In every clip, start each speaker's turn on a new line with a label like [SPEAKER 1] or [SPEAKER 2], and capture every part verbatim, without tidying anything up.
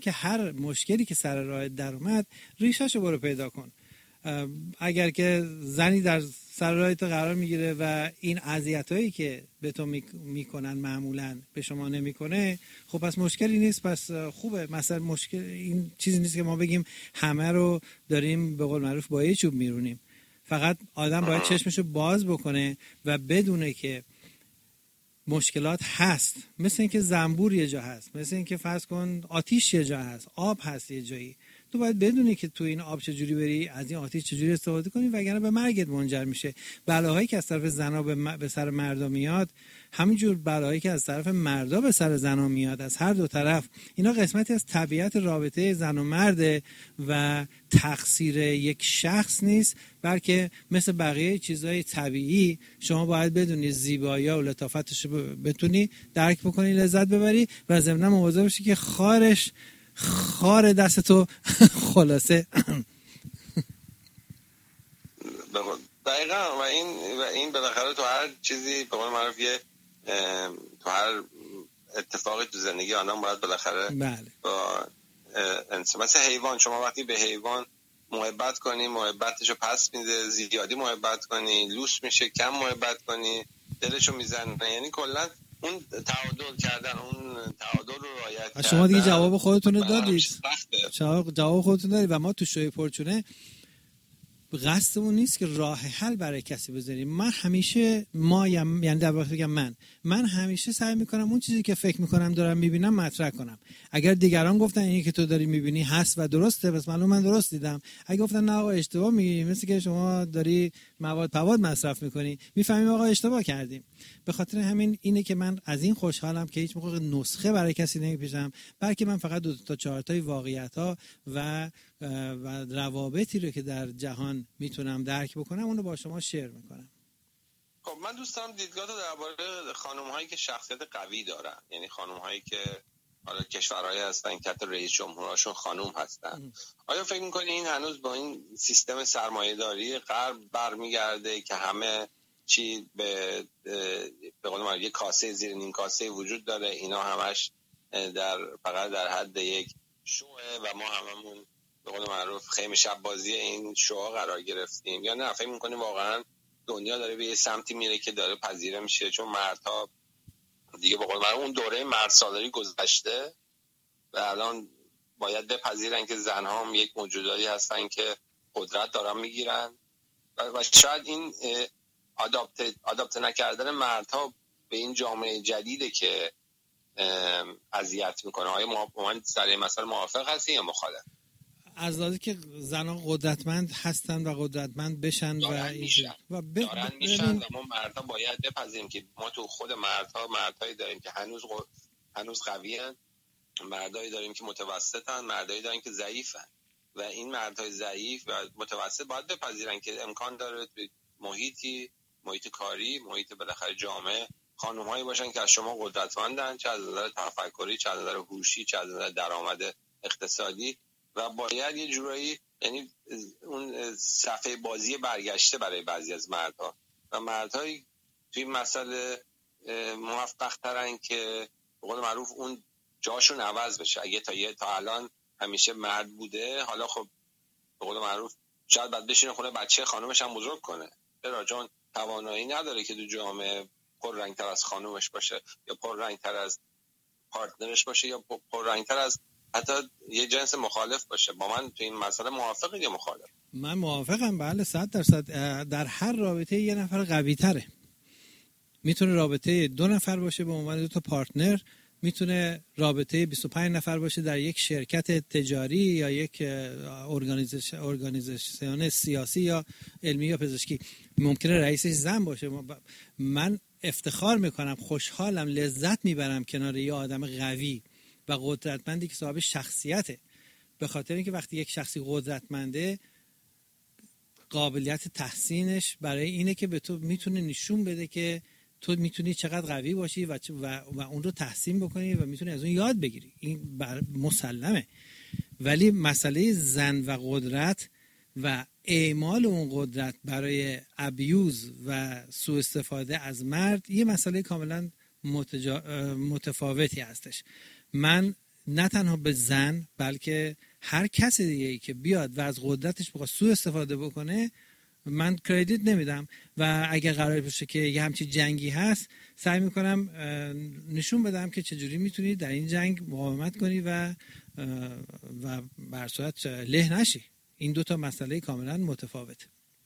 [SPEAKER 1] که هر مشکلی که سر راه در اومد ریشاشو برو پیدا کن. اگر که زنی در سر راه تو قرار میگیره و این اذیتایی که به تو میکنن معمولا به شما نمیکنه، خب پس مشکلی نیست، پس خوبه. مثلا مشکل این چیزی نیست که ما بگیم همه رو داریم به قول معروف با یه چوب میرونیم. فقط آدم باید چشمشو باز بکنه و بدونه که مشکلات هست، مثل اینکه زنبور یه جا هست، مثل اینکه فرض کن آتیش یه جا هست، آب هست یه جایی. تو باید بدونی که تو این آب چجوری بری، از این آتیش چجوری استفاده کنی، وگرنه به مرگت منجر میشه. بلاهایی که از طرف زنا به, م... به سر مردا میاد، همینجور بلاهایی که از طرف مردا به سر زنا میاد، از هر دو طرف، اینا قسمتی از طبیعت رابطه زن و مرده و تقصیر یک شخص نیست، بلکه مثل بقیه چیزهای طبیعی شما باید بدونی زیبایی‌ها و لطافتش بتونی درک بکنی، لذت ببری و ضمن مواظب باشی که خارش خار دستتو خلاصه.
[SPEAKER 2] دقیقا. و این و این بالاخره تو هر چیزی به قول معروف یه تو هر اتفاقی تو زندگی آدم باید بالاخره
[SPEAKER 1] بله.
[SPEAKER 2] با انسان، مثل حیوان، شما وقتی به حیوان محبت کنی محبتشو پس میده، زیادی محبت کنی لوس میشه، کم محبت کنی دلشو میزنه. یعنی کلا اون تعادل کردن، اون تعادل رو رعایت کردن.
[SPEAKER 1] شما دیگه جواب خودتون رو دادید. جواب خودتون دادید و ما تو شوی پرچونه قصدمون نیست که راه حل برای کسی بذاریم. من همیشه ما یعنی در واقع بگم من من همیشه سعی میکنم اون چیزی که فکر میکنم دارم میبینم مطرح کنم. اگر دیگران گفتن اینی که تو داری میبینی هست و درسته، پس معلومه من درست دیدم. اگه گفتن نه آقا اشتباه میگی، مثل که شما داری مواد پواد مصرف میکنی، میفهمیم آقا اشتباه کردیم. به خاطر همین اینه که من از این خوشحالم که هیچ موقع نسخه برای کسی نمیپیشم، بلکه من فقط دو تا چهار تای واقعیت‌ها و و روابطی رو که در جهان میتونم درک بکنم اون رو با شما شیر میکنم.
[SPEAKER 2] خب من دوست دارم دیدگاه تو درباره خانم‌هایی که شخصیت قوی دارن، یعنی خانم‌هایی که حالا کشورهای هستن که حتی رئیس جمهوراشون خانم هستن. آیا فکر می‌کنی این هنوز با این سیستم سرمایه‌داری غرب برمیگرده که همه چی به به قول ما یه کاسه زیر نیم کاسه وجود داره، اینا همش در فقط در حد یک شوه و ما هممون به قول معروف خیمه شب بازی این شوها قرار گرفتیم؟ یا نه فکر می‌کنی واقعا دنیا داره به یه سمتی میره که داره پذیره میشه، چون مردها دیگه به قول معروف اون دوره مرد سالاری گذشته و الان باید بپذیرن که زنها هم یک موجوداتی هستن که قدرت دارن میگیرن و شاید این آداپت آداپت نکردن مردها به این جامعه جدیده که اذیت میکنه. آیا ما سر این مسئله موافق هستی یا مخالف؟
[SPEAKER 1] از لحاظی که زنان قدرتمند هستن و قدرتمند بشن
[SPEAKER 2] دارن
[SPEAKER 1] و
[SPEAKER 2] میشن
[SPEAKER 1] و ب...
[SPEAKER 2] دارن میشن و ما مردها باید بپذیریم که ما تو خود مردها مردهایی داریم که هنوز ق... هنوز قویان، مردایی داریم که متوسطن، مردایی داریم که ضعیفن و این مردهای ضعیف و متوسط باید بپذیرن که امکان داره محیطی محیط کاری، محیط بالاخره جامعه خانم‌هایی باشن که از شما قدرتمندن، چه از نظر تفکری، چه از نظر هوشی، چه از نظر درآمد اقتصادی و باید یه جورایی یعنی اون صفحه بازی برگشته برای بعضی از مردها و مردهایی توی مسئله موفق ترن که به قول معروف اون جاشون عوض بشه. اگه تا یه تا الان همیشه مرد بوده، حالا خب به قول معروف شاید بعد بشینه خونه بچه خانومش هم بزرگ کنه، چرا؟ چون توانایی نداره که تو جامعه پررنگ‌تر از خانومش باشه یا پررنگ‌تر از پارتنرش باشه یا پررنگ‌تر از حتی یه جنس مخالف باشه. با من تو این مسئله موافقی یا مخالف؟
[SPEAKER 1] من موافقم، بله صد درصد. در هر رابطه یه نفر قوی تره. میتونه رابطه دو نفر باشه به عنوان دو تا پارتنر، میتونه رابطه بیست و پنج نفر باشه در یک شرکت تجاری یا یک ارگانیزیشن سیاسی یا علمی یا پزشکی، ممکنه رئیسش زن باشه. من افتخار میکنم، خوشحالم، لذت میبرم کنار یه آدم قوی و قدرتمندی که صاحب شخصیته، به خاطر اینکه وقتی یک شخصی قدرتمنده قابلیت تحسینش برای اینه که به تو میتونه نشون بده که تو میتونی چقدر قوی باشی و, و, و اون رو تحسین بکنی و میتونی از اون یاد بگیری. این مسلمه. ولی مسئله زن و قدرت و اعمال اون قدرت برای ابیوز و سوء استفاده از مرد یه مسئله کاملا متجا... متفاوتی هستش. من نه تنها به زن بلکه هر کس دیگه ای که بیاد و از قدرتش بخواد سوء استفاده بکنه من کردیت نمیدم. و اگه قرار باشه که یه همچین جنگی هست سعی میکنم نشون بدم که چجوری میتونی در این جنگ مقاومت کنی و و بر صورت له نشی. این دو تا مسئله کاملا متفاوته.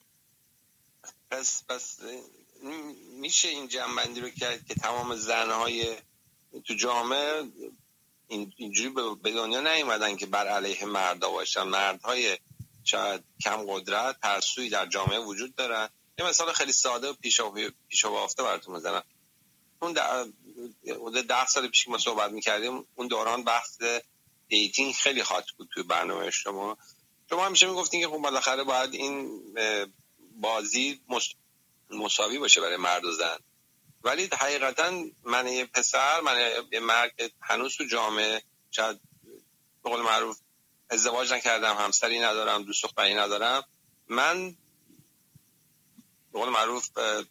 [SPEAKER 2] پس پس میشه این جنبندی رو کرد که تمام زنهای تو جامعه اینجوری به دنیا نیومدن که بر علیه مردا باشن. مردهای شاید کم قدرت ترسویی در جامعه وجود دارن. یه مثال خیلی ساده و پیشا پیشا بافته براتون بزنم. اون در ده سال پیش که ما صحبت میکردیم اون دوران بحث دیتینگ خیلی هات بود توی برنامه شما. شما همیشه میگفتین که خب بالاخره باید این بازی مساوی باشه برای مرد و زن، ولی حقیقتا من یه پسر، من یه مرد هنوز تو جامعه شاید به قول معروف ازدواج نکردم، همسری ندارم، دوست دختری ندارم، من به قول معروف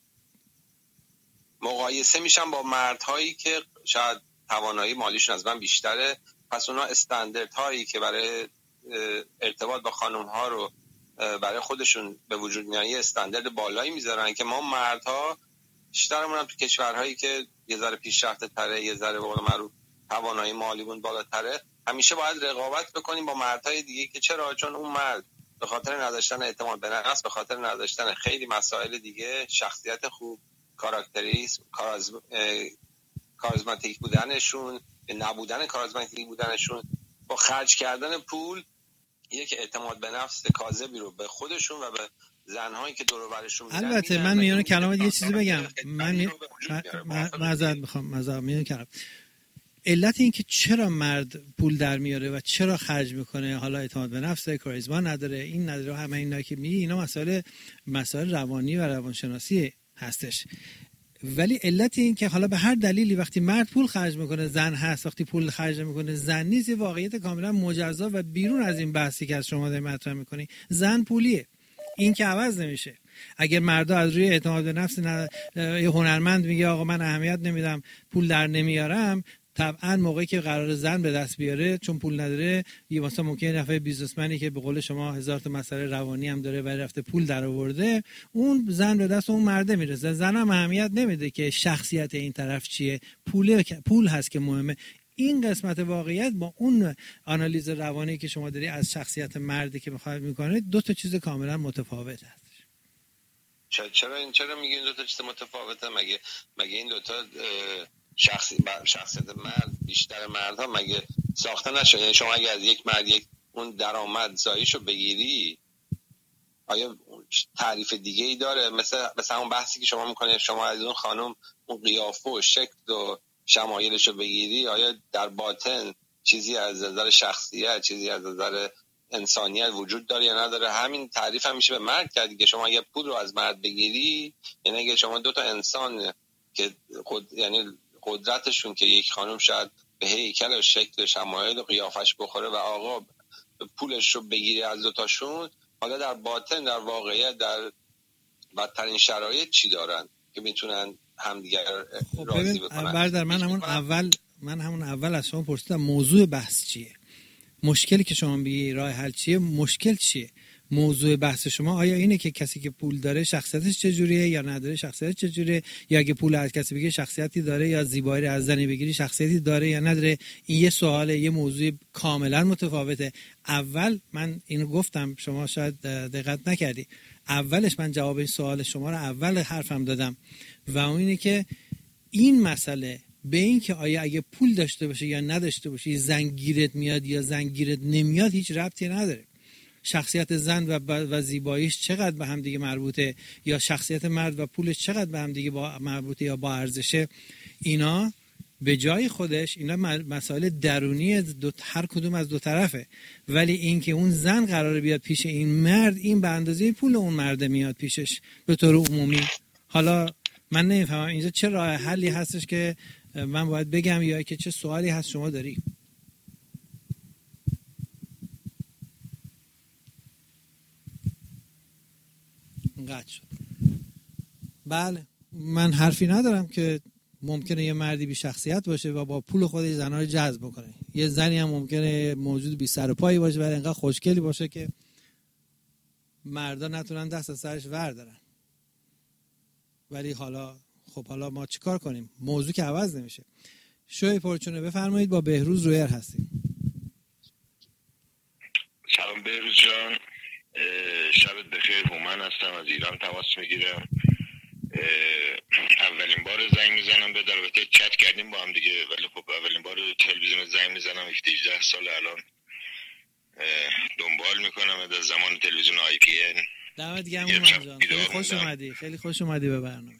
[SPEAKER 2] مقایسه میشم با مردهایی که شاید توانایی مالیشون از من بیشتره. پس اونا استانداردهایی که برای ارتباط با خانم ها رو برای خودشون به وجود میارن یه استاندارد بالایی میذارن که ما مردها بیشترمون هم تو کشورهایی که یه ذره پیشرفته تره، یه ذره به قول معروف توانایی مالیمون بالاتره، همیشه باید رقابت بکنیم با مردهای دیگه. که چرا؟ چون اون مرد به خاطر نداشتن اعتماد به نفس، به خاطر نداشتن خیلی مسائل دیگه، شخصیت خوب، کاراکتریسم، کارازم... کارزماتیک بودنشون، نبودن کارزماتیک بودنشون، با خرج کردن پول یک اعتماد به نفس کاذبی رو به خودشون و به زنهایی که دور و برشون میرن.
[SPEAKER 1] البته من میونه کلامت یه چیزی بگم، من معذرت میخوام، معذرت میونه کلام. علت این که چرا مرد پول در میاره و چرا خرج میکنه، حالا اعتماد به نفس، کاریزما نداره، این نداره، همه اینا که میگی اینا مسائل مسائل روانی و روانشناسی هستش. ولی علت این که حالا به هر دلیلی وقتی مرد پول خرج میکنه زن هست، وقتی پول خرج میکنه زن نیست، یه واقعیت کاملا مجزا و بیرون از این بحثی که از شما دارید مطرح میکنی. زن پولیه، این که عوض نمیشه. اگر مردا از روی اعتماد به نفس ن... یه هنرمند میگه آقا من اهمیت نمیدم، پول در نمیارم، طبعا موقعی که قرار زن به دست بیاره چون پول نداره، یه واسه ممکنه نفر بیزنسمنی که به قول شما هزار تا مسئله روانی هم داره و رفته پول در آورده، اون زن به دست اون مرده میرسه. زن هم اهمیت نمیده که شخصیت این طرف چیه، پول پول هست که مهمه. این قسمت واقعیت با اون آنالیز روانی که شما داری از شخصیت مردی که میخواد میکنه دو تا چیز کاملا متفاوت هست.
[SPEAKER 2] چرا این چرا میگین دو تا چیز متفاوته؟ مگه مگه این دو تا شخصی شخصیت مرد بیشتر مردها مگه ساخته نشده؟ یعنی شما اگه از یک مرد یک اون درآمد زاییشو بگیری، آیا تعریف دیگه ای داره؟ مثل مثلا اون بحثی که شما میکنید شما از اون خانم اون قیافه و شکل و شمایلشو بگیری، آیا در باطن چیزی از نظر شخصیت، چیزی از نظر انسانیت وجود داره یا نداره؟ همین تعریف هم میشه به مرد کرد که شما اگه پول رو از مرد بگیری، یعنی اگه شما دو تا انسان که خود یعنی قدرتشون که یک خانم شاید به هیکل و شکل و شمایل و قیافش بخوره و آقا پولش رو بگیره از دوتاشون، حالا در باطن در واقعیت در بدترین شرایط چی دارن که میتونن همدیگر راضی بکنن؟
[SPEAKER 1] برادر من همون اول من همون اول از شما پرسیدم موضوع بحث چیه، مشکلی که شما میگی راه حل چیه، مشکل چیه؟ موضوع بحث شما آیا اینه که کسی که پول داره شخصیتش چجوریه یا نداره شخصیتش چجوریه، یا اگه پول از کسی بگیری شخصیتی داره، یا زیبایی از زنی بگیری شخصیتی داره یا نداره؟ این یه سواله، یه موضوع کاملا متفاوته. اول من اینو گفتم، شما شاید دقت نکردی، اولش من جواب این سوال شما رو اول حرفم دادم و اون اینه که این مسئله به این که آیا اگه پول داشته باشه یا نداشته باشه زن گیرت میاد یا زن گیرت نمیاد هیچ ربطی نداره. شخصیت زن و و زیباییش چقدر به هم دیگه مربوطه، یا شخصیت مرد و پولش چقدر به هم دیگه با مربوطه یا با ارزشه، اینا به جای خودش اینا مسائل درونی دو هر کدوم از دو طرفه. ولی این که اون زن قراره بیاد پیش این مرد، این به اندازه پول اون مرد میاد پیشش به طور عمومی. حالا من نمیفهمم اینجا چه راه حلی هستش که من باید بگم یا که چه سوالی هست شما داری؟ قطع شد. بله من حرفی ندارم که ممکنه یه مردی بی شخصیت باشه و با پول خودش زنها رو جذب بکنه، یه زنی هم ممکنه موجود بی سر و پایی باشه ولی انقدر خوشگلی باشه که مردا نتونن دست از سرش وردارن. ولی حالا خب حالا ما چیکار کنیم؟ موضوع که عوض نمیشه. شوی پرچونه بفرمایید، با بهروز رویر هستیم.
[SPEAKER 3] سلام بهروز جان، شبت بخیر. هومن هستم، از ایران تماس میگیرم. اولین بار زنگ میزنم به البته چت کردیم با هم دیگه، ولی خب اولین بار تلویزیون زنگ میزنم. هجده سال الان دنبال میکنم از زمان تلویزیون آی پی ان.
[SPEAKER 1] دمت گرم هومن جان، خیلی خوش اومدی، خیلی خوش اومدی به برنامه.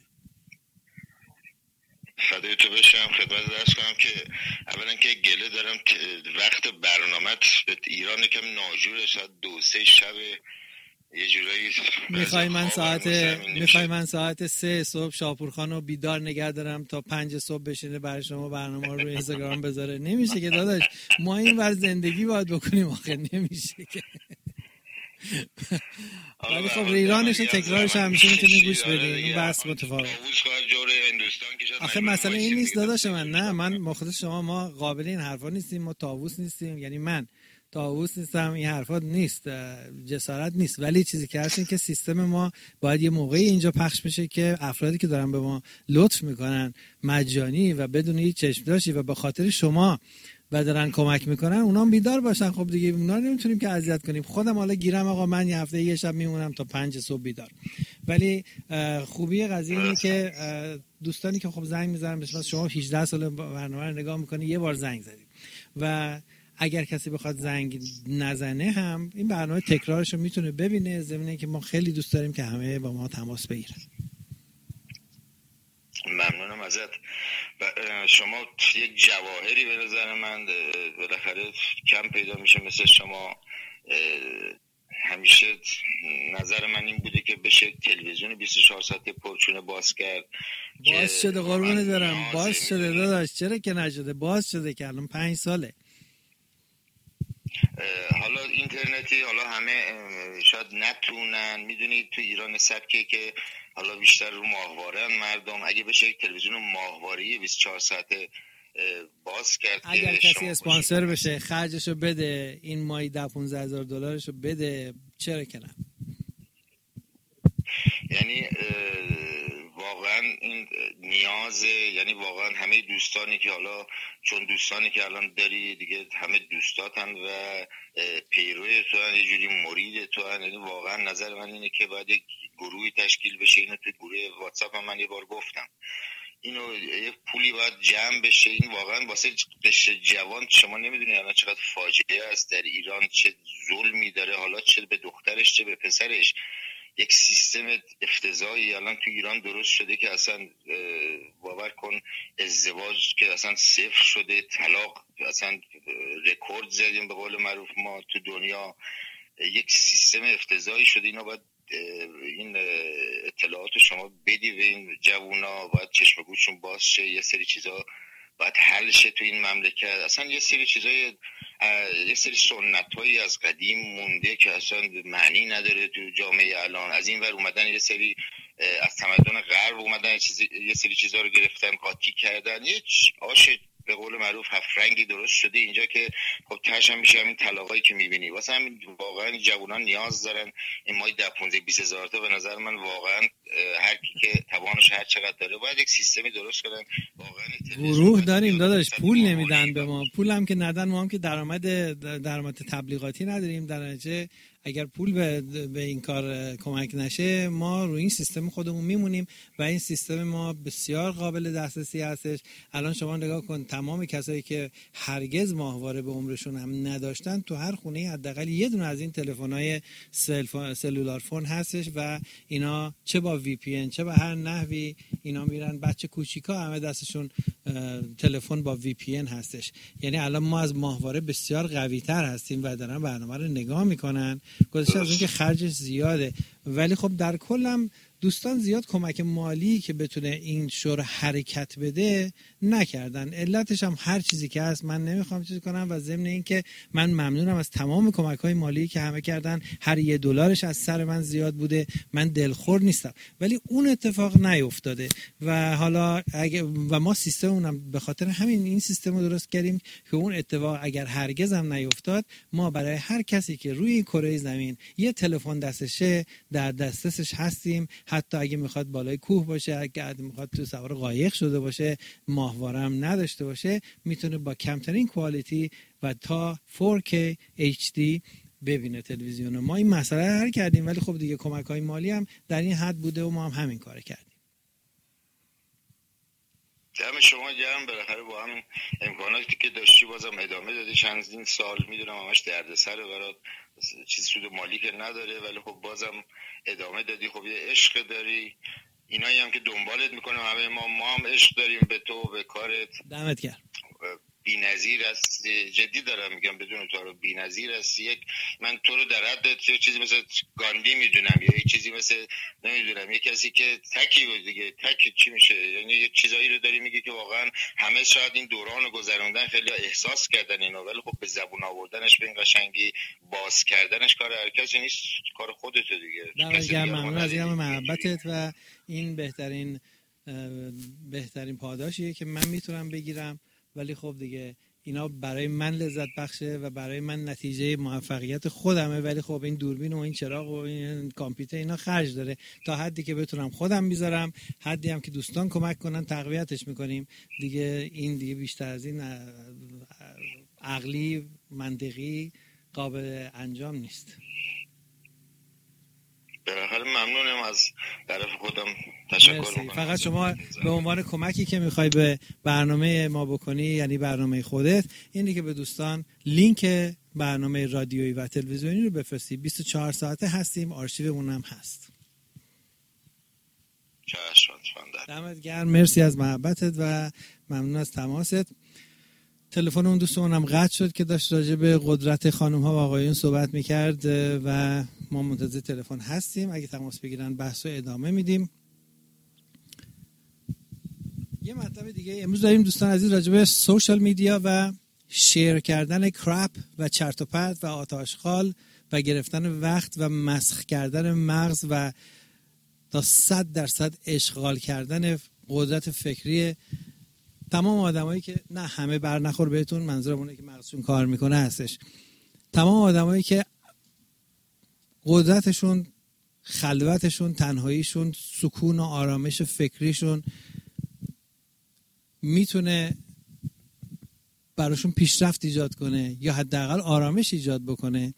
[SPEAKER 3] فدای تو بشم. خدمت درس کنم که اولا که گله دارم وقت برنامه‌ت به ایران یکم ناجوره، شاید دو سه شب یه جورایی
[SPEAKER 1] میخوای من ساعت میخوای من ساعت سه صبح شاپورخانو بیدار نگه دارم تا پنج صبح بشینه برای شما برنامه رو روی اینستاگرام بذاره؟ نمیشه که داداش، ما این ور زندگی باید بکنیم آخه، نمیشه که. ولی خب ایرانش و تکرارش همیشه میتونی گوش بدی، این بحث متفاوت. آخه مسئله این نیست داداش من، نه من مخاطب شما، ما قابل این حرفا نیستیم، ما طاووس نیستیم، یعنی من طاووس نیستم، این حرفا نیست، جسارت نیست. ولی چیزی که هست این که سیستم ما باید یه موقعی اینجا پخش بشه که افرادی که دارن به ما لطف میکنن مجانی و بدون هیچ چشم‌داشتی و به خاطر شما و دارن کمک میکنن اونام بیدار باشن. خب دیگه اونا نمیتونیم که اذیت کنیم. خودم حالا گیرم آقا من یه هفته یه شب میمونم تا پنج صبح بیدار. ولی خوبی قضیه اینه که دوستانی که خب زنگ میزنن به شما هجده سال برنامه رو نگاه میکنی، یه بار زنگ زدید و اگر کسی بخواد زنگ نزنه هم این برنامه تکرارش رو میتونه ببینه، ضمن که ما خیلی دوست داریم که همه با ما تماس بگیرن.
[SPEAKER 3] ممنونم ازت. شما یک جواهری به نظر من بالاخره کم پیدا میشه مثل شما. همیشه نظر من این بوده که بشه تلویزیون بیست و چهار ساعته پرچونه باز کرد.
[SPEAKER 1] باز شده قربونت برم، باز شده داداش، چرا که نشده؟ باز شده که الان پنج ساله.
[SPEAKER 3] حالا اینترنتی، حالا همه شاید نتونن، میدونید تو ایران سبکه که حالا بیشتر رو ماهواره مردم. اگه بشه یک تلویزیون ماهواره‌ای بیست و چهار ساعته باز کرد،
[SPEAKER 1] اگر کسی اسپانسر بشه خرجشو بده، این ماهی ده پونزده هزار دلارشو بده، چرا که نه؟
[SPEAKER 3] یعنی واقعا این نیازه، یعنی واقعا همه دوستانی که حالا چون دوستانی که الان داری دیگه همه دوستاتن و پیروی تو هن، یه جوری مرید تو هن. یعنی واقعا نظر من اینه که باید یک گروهی تشکیل بشه. اینو تو گروه واتساپ هم من یه بار گفتم، اینو یه پولی باید جمع بشه. این واقعا واسه قشر جوان، شما نمیدونی الان چقدر فاجعه است در ایران، چه ظلمی داره، حالا چه به دخترش چه به پسرش. یک سیستم افتضاحی الان تو ایران درست شده که اصلا باور کن ازدواج که اصلا صفر شده، طلاق اصلا رکورد زدیم به قول معروف ما تو دنیا. یک سیستم افتضاحی شده. اینا باید این اطلاعات شما بدی به این جوونا، باید چشم گوششون باز شه، یه سری چیزا باید حل شه تو این مملکت. اصلا یه سری چیزای یه سری سنت‌هایی از قدیم مونده که اصلا معنی نداره تو جامعه الان. از این ور اومدن یه سری از تمدن غرب اومدن یه سری چیزا رو گرفتن قاطی کردن. یه آش به قول معروف هفت رنگی درست شده اینجا که خب تهش هم میشه همین طلاقایی که میبینی. واسه همین واقعا جوانان نیاز دارن این مای ده پونزده بیست هزار تا. به نظر من واقعا هر کی که توانش هر چقدر داره باید یک سیستمی درست کنن. واقعا
[SPEAKER 1] گروه داریم داداش، پول نمیدن به ما، پول هم که ندن ما هم که درآمد درآمد تبلیغاتی نداریم. در نتیجه اگر پول به, به این کار کمک نشه ما روی این سیستم خودمون میمونیم و این سیستم ما بسیار قابل دسترسی هستش. الان شما نگاه کن، تمام کسایی که هرگز ماهواره به عمرشون هم نداشتن تو هر خونه حداقل یه دونه از این تلفن‌های سلولار فون هستش و اینا چه با وی پی ان چه با هر نحوی اینا میرن. بچه کوچیکا همه دستشون تلفن با وی پی ان هستش. یعنی الان ما از ماهواره بسیار قوی‌تر هستیم و دارن برنامه رو نگاه میکنن. گذشته از اون که خرجش زیاده، ولی خب در کل هم دوستان زیاد کمک مالی که بتونه این شو رو حرکت بده نکردن. علتش هم هر چیزی که هست من نمیخوام چیز کنم و ضمن این که من ممنونم از تمام کمک‌های مالی که همه کردن. هر یه دلارش از سر من زیاد بوده، من دلخور نیستم، ولی اون اتفاق نیفتاده و حالا اگه و ما سیستم اونم به خاطر همین این سیستم رو درست کردیم که اون اتفاق اگر هرگز هم نیفتاد، ما برای هر کسی که روی کره زمین یه تلفن دستشه در دسترسش هستیم. حتی اگه میخواد بالای کوه باشه، اگه میخواد تو سوار قایق شده باشه، ماهواره هم نداشته باشه، میتونه با کمترین کوالیتی و تا فور کی اچ دی ببینه تلویزیون. ما این مسئله رو حل کردیم، ولی خب دیگه کمک‌های مالی هم در این حد بوده و ما هم همین کار کردیم.
[SPEAKER 3] دم شما گرم. بالاخره با همین امکاناتی که داشتی بازم ادامه دادی. چندین سال میدونم همش دردسره برات، چیز سود مالی که نداره، ولی خب بازم ادامه دادی. خب یه عشق داری، اینایی هم که دنبالت میکنه همه ما ما هم عشق داریم به تو و به کارت.
[SPEAKER 1] دمت گرم.
[SPEAKER 3] بی‌نظیر است، جدی دارم میگم، بدون تو رو بی‌نظیر است. یک من تو رو در حد یه چیزی مثل گاندی میدونم، یا یک چیزی مثل نمیدونم یه کسی که تکی بود دیگه. تکی چی میشه؟ یعنی یه چیزایی رو داری میگی که واقعا همه شاید این دوران رو گذروندن، خیلی احساس کردن اینو، ولی خب به زبون آوردنش به این قشنگی باز کردنش کار هر کسی نیست، کار خودت دیگه.
[SPEAKER 1] کسی دیگه ممنون از این محبتت و این بهترین بهترین پاداشیه که من میتونم بگیرم. ولی خب دیگه اینا برای من لذت بخشه و برای من نتیجه موفقیت خودمه، ولی خب این دوربین و این چراغ و این کامپیوتر اینا خرج داره. تا حدی که بتونم خودم میذارم، حدی هم که دوستان کمک کنن تقویتش میکنیم دیگه. این دیگه بیشتر از این عقلی منطقی قابل انجام نیست.
[SPEAKER 3] بالاخره ممنونم، از طرف خودم تشکر میکنم.
[SPEAKER 1] فقط شما به عنوان کمکی که میخوای به برنامه ما بکنی، یعنی برنامه خودت، اینی که به دوستان لینک برنامه رادیویی و تلویزیونی رو بفرستی. بیست و چهار ساعته هستیم، آرشیومون هم هست. دمت گرم، مرسی از محبتت و ممنون از تماست. تلفن اون دوستمونم قطع شد که داشت راجع به قدرت خانم ها و آقایون صحبت میکرد و ما منتظر تلفن هستیم. اگه تماس بگیرن بحث رو ادامه میدیم. یه مطلب دیگه امروز داریم دوستان عزیز راجع به سوشال میدیا و شیر کردن کرپ و چرت و پرت و آتشخال و گرفتن وقت و مسخ کردن مغز و تا صد درصد اشغال کردن قدرت فکری تمام آدمایی که نه همه بر نخور بهتون، منظورم اونه که مغزشون کار میکنه هستش. تمام آدمایی که قدرتشون، خلوتشون، تنهاییشون، سکون و آرامش فکریشون میتونه براشون پیشرفت ایجاد کنه یا حداقل آرامش ایجاد بکنه،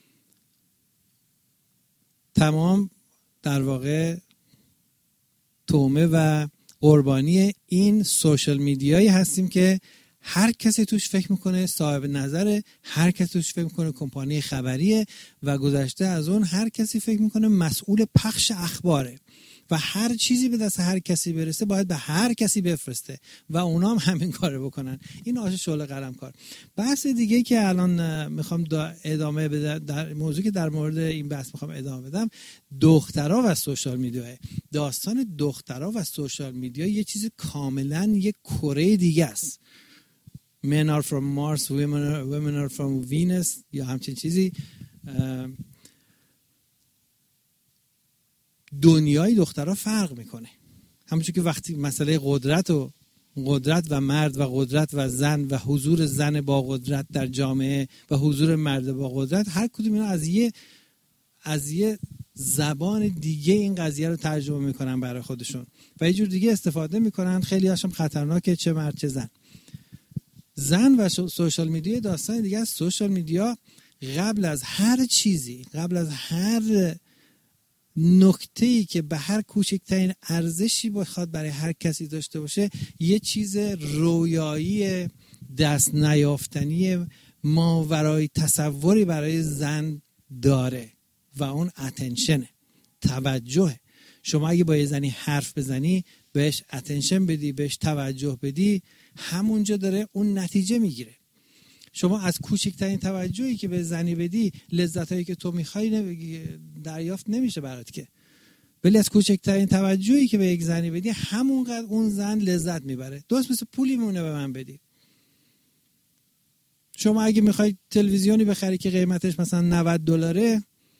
[SPEAKER 1] تمام در واقع تومه و قربانی این سوشال میدیایی هستیم که هر کسی توش فکر میکنه صاحب نظره، هر کسی توش فکر میکنه کمپانی خبریه و گذشته از اون هر کسی فکر میکنه مسئول پخش اخباره و هر چیزی به دست هر کسی برسه باید به هر کسی بفرسته و اونا هم همین کارو بکنن. این آش شعله قلم کار. بحث دیگه که الان میخوام ادامه بدم، در موضوعی که در مورد این بحث میخوام ادامه بدم، دخترها و سوشال میدیا. داستان دخترها و سوشال میدیا یه چیز کاملا یه کره دیگه است. Men are from Mars, women are, women are from Venus یا همچین چیزی. دنیای دخترها فرق میکنه. همونجور که وقتی مسئله قدرت و قدرت و مرد و قدرت و زن و حضور زن با قدرت در جامعه و حضور مرد با قدرت، هر کدوم اینا از یه از یه زبان دیگه این قضیه رو ترجمه میکنن برای خودشون و یه جور دیگه استفاده میکنن. خیلی هاشم خطرناکه، چه مرد چه زن. زن و سوشال میدیا داستان دیگه است. سوشال میدیا قبل از هر چیزی، قبل از هر نکته‌ای که به هر کوچکترین ارزشی بخواد برای هر کسی داشته باشه، یه چیز رویایی دست نیافتنی ماورای تصوری برای زن داره و اون اتنشنه، توجهه. شما اگه با یه زنی حرف بزنی، بهش اتنشن بدی، بهش توجه بدی، همونجا داره اون نتیجه میگیره. شما از کوچکترین توجهی که به زنی بدی، لذتایی که تو میخوای دریافت نمیشه برات که. ولی از کوچکترین توجهی که به یک زنی بدی همونقدر اون زن لذت میبره. درست مثل پولی مونه به من بدی. شما اگه میخوای تلویزیونی بخری که قیمتش مثلا نود دلاره،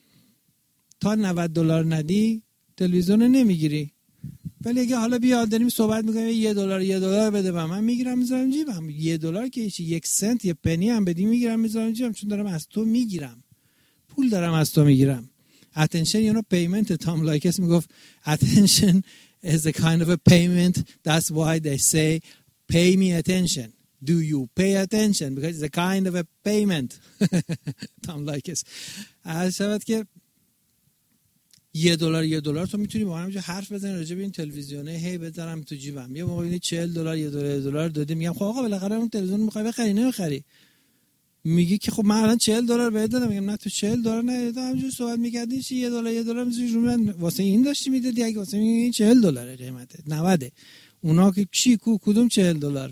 [SPEAKER 1] تا نود دلار ندی تلویزیون نمیگیری. ولی اگه حالا بیا داریم صحبت میکنیم یه دلار یه دلار بده به من، میگیرم میذارم جیبم. یه دلار که هیچی، یک سنت یه پنی هم بدی میگیرم میذارم جیبم، چون دارم از تو میگیرم، پول دارم از تو میگیرم. attention you know payment. تام لایکس میگفت attention is a kind of a payment, that's why they say pay me attention. Do you pay attention because it's a kind of a payment. تام لایکس از شود که یه دلار یه دلار تو میتونی با هم اینجا حرف بزنی راجع به این تلویزیونه، هی بذارم تو جیبم. یه موقع میبینی چهل دلار یه دلار یه دلار دادی، میگم خب آقا بالاخره اون تلویزیون میخوای بخری نمیخری؟ میگی که خب من الان چهل دلار بهت دادم. میگم نه تو چهل دلار ندادم، همینجوری صحبت می‌کردی چی یه دلار یه دلار میذاری رو من واسه این داشتی میدادی، اگه واسه این چهل دلاره قیمته نود. اونا که چی کو کدوم چهل دلار؟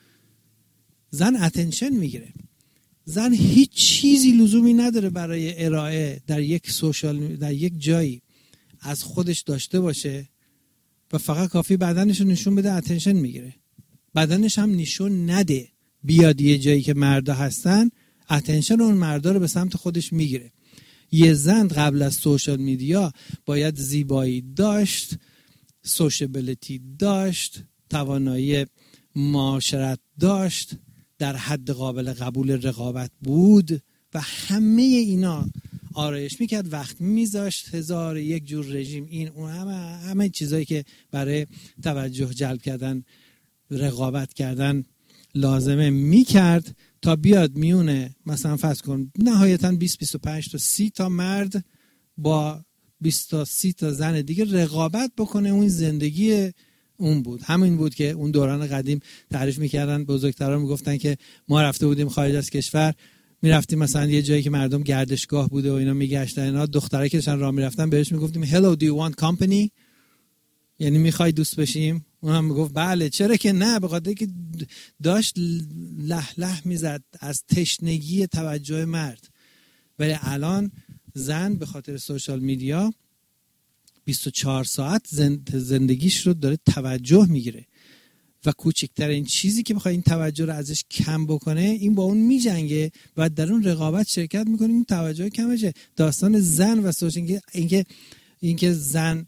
[SPEAKER 1] زن اتنشن میگیره. زن هیچ چیزی لزومی نداره برای ارائه در یک سوشال در یک جایی از خودش داشته باشه و فقط کافی بدنش رو نشون بده اتنشن میگیره. بدنش هم نشون نده، بیاد یه جایی که مردا هستن اتنشن اون مردا رو به سمت خودش میگیره. یه زن قبل از سوشال میدیا باید زیبایی داشت، سوشیبیلیتی داشت، توانایی معاشرت داشت، در حد قابل قبول رقابت بود و همه اینا آرایش میکرد، وقت میذاشت، هزار یک جور رژیم این اون همه همه چیزایی که برای توجه جلب کردن، رقابت کردن لازمه میکرد تا بیاد میونه مثلا فرض کن نهایتا بیست بیست و پنج تا سی تا مرد با بیست تا سی تا زن دیگه رقابت بکنه. اون زندگی اون بود. همین بود که اون دوران قدیم تعریف میکردن، بزرگتران میگفتن که ما رفته بودیم خارج از کشور، میرفتیم مثلا یه جایی که مردم گردشگاه بوده و اینا میگشتن، اینا دخترایی که داشتن راه میرفتن بهش میگفتیم hello do you want company، یعنی میخوای دوست بشیم؟ اونم میگفت بله، چرا که نه، به خاطر که داشت له له میزد از تشنگی توجه مرد. ولی الان زن به خاطر سوشال میدیا بیست و چهار ساعت زندگیش رو داره توجه میگیره و کوچکترین چیزی که بخواد این توجه رو ازش کم بکنه این با اون میجنگه و در اون رقابت شرکت میکنه، این توجه کمشه. داستان زن و سوشال اینکه اینکه زن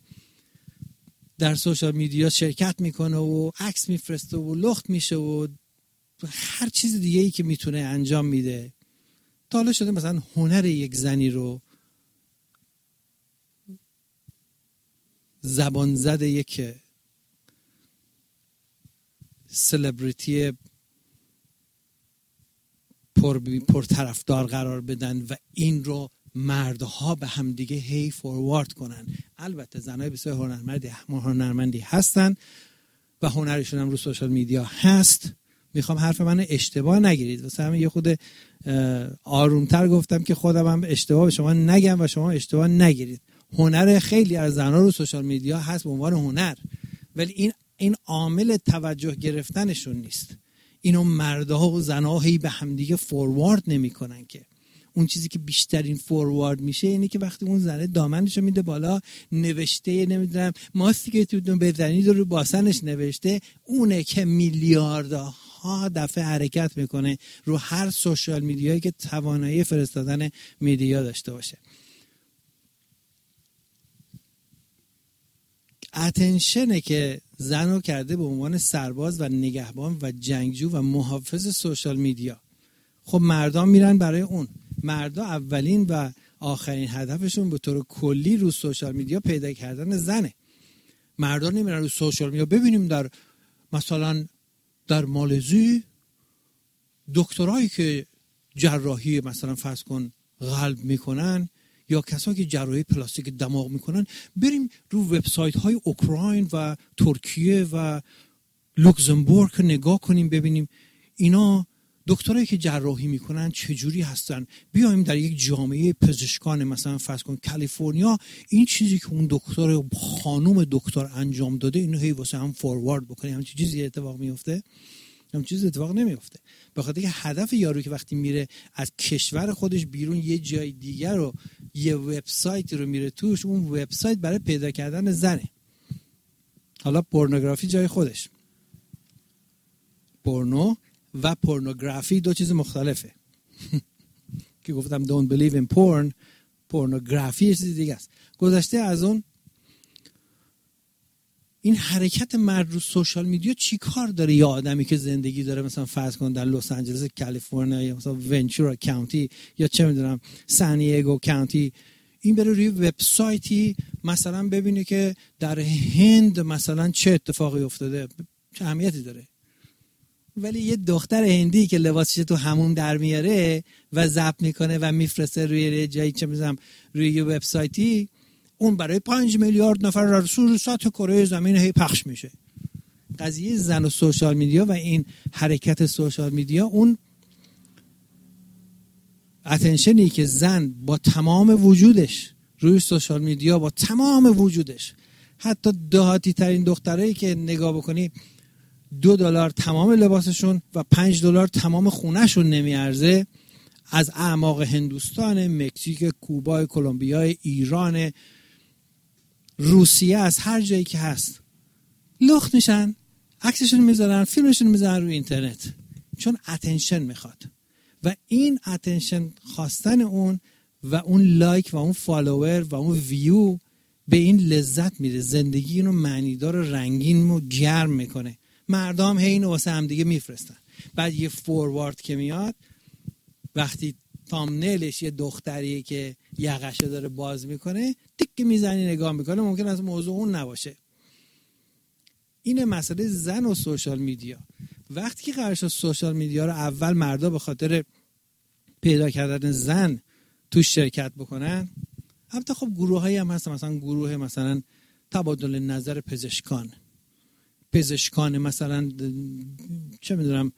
[SPEAKER 1] در سوشال میدیا شرکت میکنه و عکس میفرسته و لخت میشه و هر چیز دیگه ای که میتونه انجام میده. تا حالا شده مثلا هنر یک زنی رو زبان زد یک سلبریتی پر پر طرفدار قرار بدن و این رو مردها به هم دیگه هی فوروارد کنن؟ البته زنای بسیار هنرمندی هنرمندی هستن و هنرشون هم رو سوشال میدیا هست. میخوام حرف من اشتباه نگیرید، واسه همین یه خود آرومتر گفتم که خودم هم اشتباه به شما نگم و شما اشتباه نگیرید. هنر خیلی از زنها رو سوشال میدیا هست به عنوان هنر، ولی این این عامل توجه گرفتنشون نیست. اینو مردها و زنها هی به هم دیگه فوروارد نمیکنن که اون چیزی که بیشترین فوروارد میشه اینه که وقتی اون زنه دامنشو میده بالا، نوشته نمیدونم ماستی که تو بزنید رو باسنش نوشته، اونه که میلیاردها دفعه حرکت میکنه رو هر سوشال میدیایی که توانایی فرستادن میدیا داشته باشه. اتنشنه که زن رو کرده به عنوان سرباز و نگهبان و جنگجو و محافظ سوشال میدیا. خب مردان میرن برای اون. مردا اولین و آخرین هدفشون به طور کلی رو سوشال میدیا پیدا کردن زنه. مردا نمیرن رو سوشال میدیا ببینیم در مثلا در مالزی دکترایی که جراحی مثلا فرض کن قلب میکنن یا کسایی که جراحی پلاستیک دماغ میکنن، بریم رو وبسایت های اوکراین و ترکیه و لوکزامبورگ نگاه کنیم ببینیم اینا دکترایی که جراحی میکنن چجوری هستن. بیایم در یک جامعه پزشکان مثلا فرض کن کالیفرنیا این چیزی که اون دکتر خانم دکتر انجام داده اینو هی واسه هم فوروارد بکنیم، همین چیزی اتفاق میفته. هم چیز اتفاق نمیفته. به خاطر که هدف یارو که وقتی میره از کشور خودش بیرون یه جای دیگر رو یه وبسایت رو میره توش، اون وبسایت برای پیدا کردن زنه. حالا پورنوگرافی جای خودش، پورنو و پورنوگرافی دو چیز مختلفه. که گفتم don't believe in porn، پورنوگرافی یه چیز دیگه است. گذشته از اون، این حرکت مرد رو سوشال میدیا چی کار داره؟ یه آدمی که زندگی داره مثلا فرض کن در لس آنجلس کالیفرنیا یا مثلا ونچورا کانتی یا چه میدونم سان دیگو کانتی، این بره روی وبسایتی مثلا ببینه که در هند مثلا چه اتفاقی افتاده، چه اهمیتی داره؟ ولی یه دختر هندی که لباسش تو حموم در میاره و ضبط میکنه و میفرسته روی جایی چه میدونم روی یه وبسایتی، اون برای پنج میلیارد نفر در سور سطح کره زمین هی پخش میشه. قضیه زن و سوشال میدیا و این حرکت سوشال میدیا، اون اتنشنی که زن با تمام وجودش روی سوشال میدیا، با تمام وجودش، حتی دهاتی ترین دخترایی که نگاه بکنی دو دلار تمام لباسشون و پنج دلار تمام خونهشون نمیارزه، از اعماق هندوستان، مکزیک، کوبا، کلمبیا، ایران، روسیه، از هر جایی که هست لخت میشن، عکسشون میذارن، فیلمشون میذارن روی اینترنت، چون اتنشن میخواد. و این اتنشن خواستن اون و اون لایک و اون فالوور و اون ویو به این لذت میده، زندگی اینو معنیدار و رنگین و گرم میکنه. مردم هی اینو واسه هم دیگه میفرستن. بعد یه فوروارد که میاد، وقتی تامنیلش یه دختریه که یقشه داره باز میکنه، تیک میزنی نگاه میکنه، ممکن است موضوع اون نباشه. اینه مسئله زن و سوشال میدیا. وقتی که قرار شد سوشال میدیا رو اول مردا به خاطر پیدا کردن زن توش شرکت بکنن، البته خب گروه هایی هم هست، مثلا گروه مثلا تبادل نظر پزشکان پزشکان مثلا چه میدونم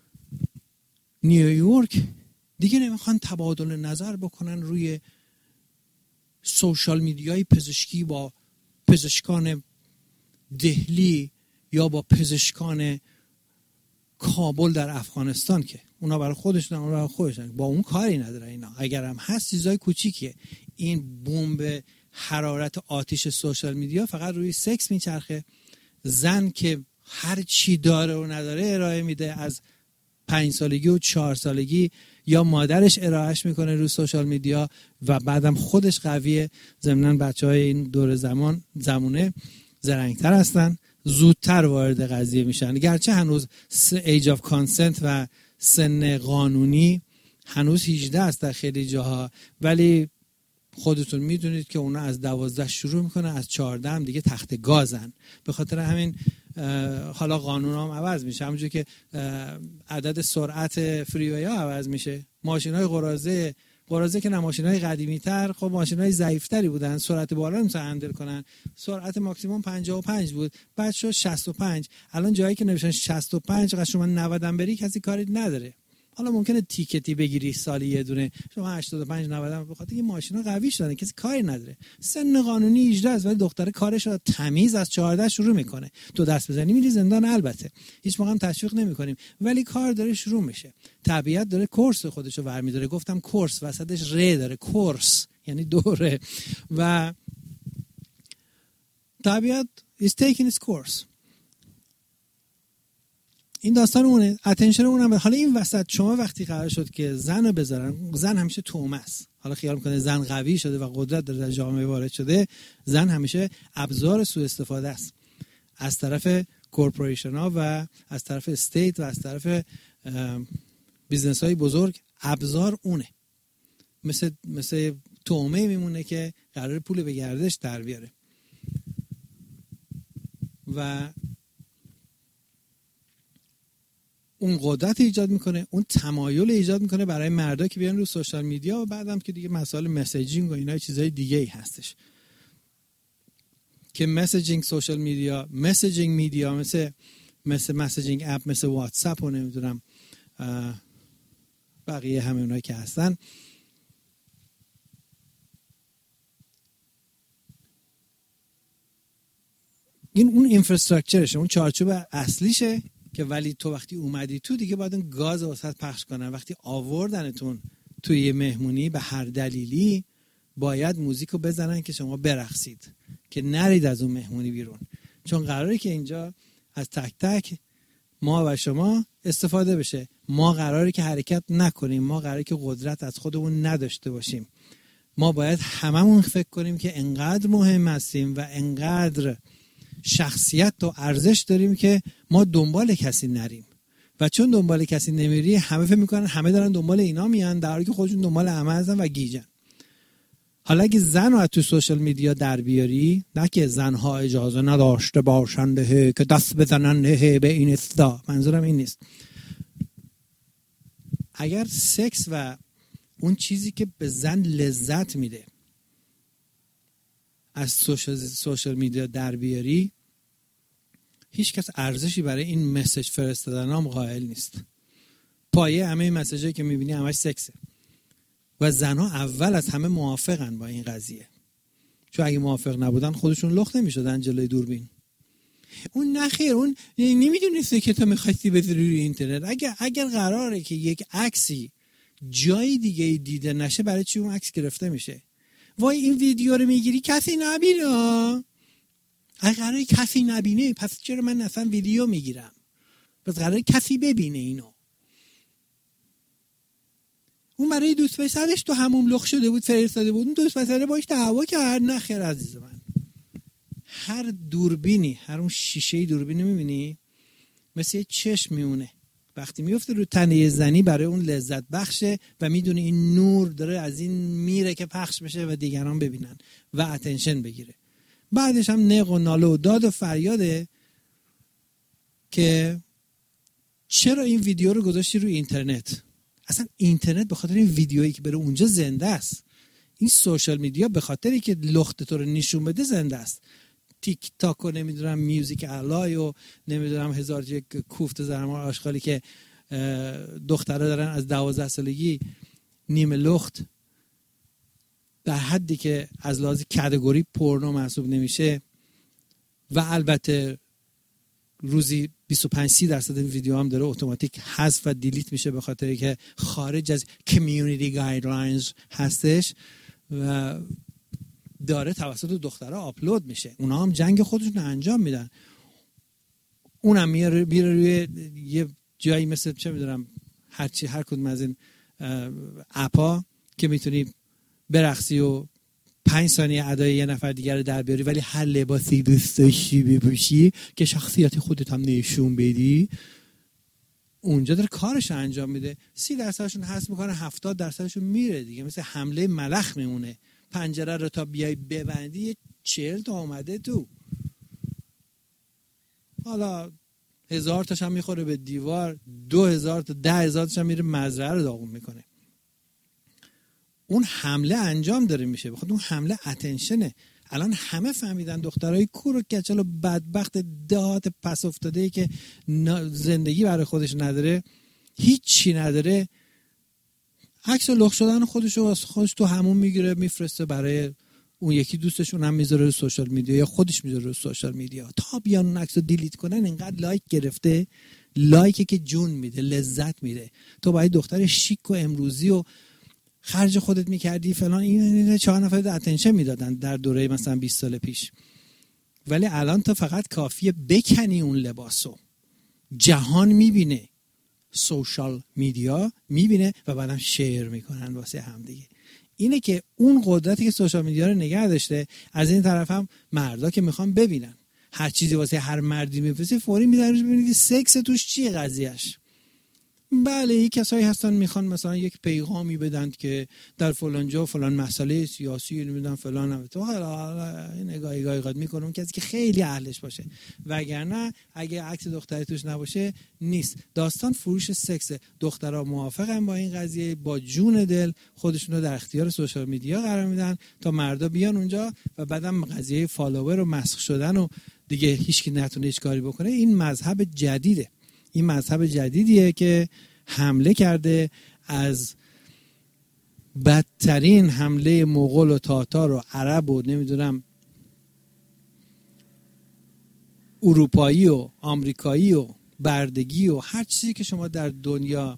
[SPEAKER 1] نیویورک دیگه نمیخوان تبادل نظر بکنن روی سوشال میدیای پزشکی با پزشکان دهلی یا با پزشکان کابل در افغانستان، که اونا برای خودشون، اونا برای خودشون، با اون کاری نداره. اینا اگر هم هست چیزای کوچیکیه. این بمب حرارت آتش سوشال میدیا فقط روی سکس میچرخه. زن که هر چی داره و نداره ارائه میده، از پنج سالگی و چهار سالگی یا مادرش ارائهش میکنه روی سوشال میدیا و بعدم خودش قویه. ضمناً بچهای این دور زمان زمونه زرنگتر هستن، زودتر وارد قضیه میشن. گرچه هنوز ایج آف کانسنت و سن قانونی هنوز هجده است در خیلی جاها، ولی خودتون میدونید که اونا از دوازده شروع میکنن، از چهارده هم دیگه تخت گازن. به خاطر همین حالا قانون هم عوض میشه، همونجور که عدد سرعت فریوی ها عوض میشه. ماشین های قرازه قرازه که نه، ماشین های قدیمی تر خب ماشین های ضعیف تری بودن، سرعت بالا نمیتونن هندل کنن. سرعت ماکسیموم پنجاه و پنج بود، بعد شد شصت و پنج. الان جایی که نوشتن شصت و پنج، چقدر شما نود هم بری کسی کاری نداره. حالا ممکنه تیکتی بگیری سالی یه دونه، شما هشتاد و پنج نود هم، بخاطر این ماشینا قوی شدن کسی کاری نداره. سن قانونی هجده است ولی دختره کارش رو تمیز از چهارده شروع میکنه. تو دست بزنی میری زندان، البته هیچ موقع هم تشویق نمیکنیم، ولی کار داره شروع میشه. طبیعت داره کورس خودشو برمی‌داره. گفتم کورس وسطش ر داره، کورس یعنی دوره، و طبیعت is taking its course. این داستان اونه، اتنشن اونم. حالا این وسط شما وقتی قرار شد که زن رو بذارن، زن همیشه تومه است. حالا خیال میکنه زن قوی شده و قدرت داره در جامعه وارد شده، زن همیشه ابزار سوء استفاده است از طرف کورپوریشن ها و از طرف استیت و از طرف بیزنس های بزرگ. ابزار اونه، مثل مثل تومه میمونه که قرار پول به گردش در بیاره. و اون قدرت ایجاد میکنه، اون تمایل ایجاد میکنه برای مردا که بیان رو سوشال میدیا، و بعدم که دیگه مسائل مسیجینگ و اینا چیزای دیگه ای هستش که مسیجینگ سوشال میدیا، مسیجینگ میدیا مثل مثل مسیجینگ اپ، مثل واتساپ و نمیدونم بقیه همه اونایی که هستن، این اون اینفراستراکچرشه، اون چارچوب اصلیشه که ولی تو وقتی اومدی تو دیگه باید اون گاز واسط پخش کنن. وقتی آوردنتون توی یه مهمونی به هر دلیلی باید موزیک رو بزنن که شما برقصید، که نرید از اون مهمونی بیرون، چون قراره که اینجا از تک تک ما و شما استفاده بشه. ما قراره که حرکت نکنیم، ما قراره که قدرت از خودمون نداشته باشیم. ما باید هممون فکر کنیم که انقدر مهم هستیم و انقدر شخصیت و ارزش داریم که ما دنبال کسی نریم. و چون دنبال کسی نمیری، همه فکر میکنن همه دارن دنبال اینا میان، در حالی که خودشون دنبال همه هستن و گیجن. حالا اگه زن رو تو سوشال میدیا در بیاری، نه که زنها اجازه نداشته باشند که دست بزنن به این استا، منظورم این نیست. اگر سکس و اون چیزی که به زن لذت میده از سوشال, سوشال میدیا در بیاری، هیچ کس ارزشی برای این مسیج فرستادن هم قائل نیست. پایه همه این مسیجایی که میبینی همش سکسه و زنها اول از همه موافقن با این قضیه، چون اگه موافق نبودن خودشون لخت نمیشدن جلوی دوربین. اون نخیر، اون نمیدونسته که تو میخواستی بذاری روی اینترنت. اگر اگر قراره که یک عکسی جای دیگه دیده نشه، برای چی اون عکس گرفته میشه؟ وای این ویدیو رو میگیری کسی نبینه. اگه قراره کسی نبینه، پس چرا من اصلا ویدیو میگیرم؟ پس قراره کسی ببینه اینو. اون برای دوست پسرش تو همون لخ شده بود، فرستاده بود، اون دوست پسره باش دعوا کرد. نه خیر عزیز من، هر دوربینی، هر اون شیشه دوربینی میبینی مثل یه چشم میونه، وقتی میفته رو تنه زنی برای اون لذت بخشه و میدونه این نور داره از این میره که پخش بشه و دیگران ببینن و اتنشن بگیره. بعدش هم نق و ناله و داد و فریاده که چرا این ویدیو رو گذاشتی روی اینترنت. اصلا اینترنت به خاطر این ویدیویی که بره اونجا زنده است. این سوشال میدیا به خاطری که لخت تو رو نشون بده زنده است. تیک تاک و نمیدونم میوزیک الای و نمیدونم هزار یک کوفت زرمار آشغالی که دخترها دارن از دوازده سالگی نیمه لخت، در حدی که از لحاظ کاتگوری پورنو محسوب نمیشه. و البته روزی بیست و پنج سی درصد این ویدیو هم داره اتوماتیک حذف و دیلیت میشه به خاطری که خارج از کمیونیتی گایدلاینز هستش و داره توسط دخترها آپلود میشه. اونا هم جنگ خودشون انجام میدن. اونم میره میره روی یه جایی مثل چه میدونم هر چی هر کدوم از این اپا که میتونی برقصی و پنج ثانیه ادای یه نفر دیگر رو در بیاری، ولی هر لباسی دوست داشتی بپوشی که شخصیت خودت هم نشون بدی، اونجا داره کارش انجام میده. سی درصدشون حذف میکنه، هفتاد درصدشون میره دیگه، مثل حمله ملخ میمونه. پنجره رو تا بیای ببندی چهل تا اومده تو، حالا هزار تاش هم میخوره به دیوار، دو هزار تا ده هزار تاش هم میره مزرعه رو داغون میکنه. اون حمله انجام داره میشه، بخاطر اون حمله اتنشنه. الان همه فهمیدن دخترای کور و کچل و بدبخت دهات پس افتاده‌ای که زندگی برای خودش نداره، هیچی نداره، عکس لخ شدن خودش رو خودش تو همون میگیره میفرسته برای اون یکی دوستش، اونم میذاره رو سوشال میدیا یا خودش میذاره رو سوشال میدیا. تا بیان اون عکس رو دیلیت کنن اینقدر لایک گرفته، لایکی که جون میده، لذت میده. تو باید دختر شیک و امروزی و خرج خودت میکردی فلان، این چهار نفر اتنشن میدادن در دوره مثلا بیست سال پیش، ولی الان تو فقط کافیه بکنی اون لباسو، جهان میبینه، سوشال میدیا میبینه و بعدم شیر میکنن واسه هم دیگه. اینه که اون قدرتی که سوشال میدیا رو نگه داشته. از این طرف هم مردا که میخوان ببینن هر چیزی واسه هر مردی میفرسته، فوری میدن ببینید که سکس توش چیه قضیهش. بله یک کسایی هستن میخوان مثلا یک پیغامی بدن که در فلان جا فلان مسئله سیاسی نمیدونم فلان هم تو حالا نگاهی گاهی قد میکنه اون کسی که خیلی اهلش باشه، وگرنه اگه عکس دختری توش نباشه نیست. داستان فروش سکس. دخترها موافقن با این قضیه، با جون دل خودشون رو در اختیار سوشال میدیا قرار میدن تا مردا بیان اونجا و بعدم قضیه فالوور و مسخ شدن و دیگه هیچکی نتونه هیچ کاری بکنه. این مذهب جدیده. این مذهب جدیدیه که حمله کرده از بدترین حمله مغول و تاتار و عرب و نمیدونم اروپایی و آمریکایی و بردگی و هر چیزی که شما در دنیا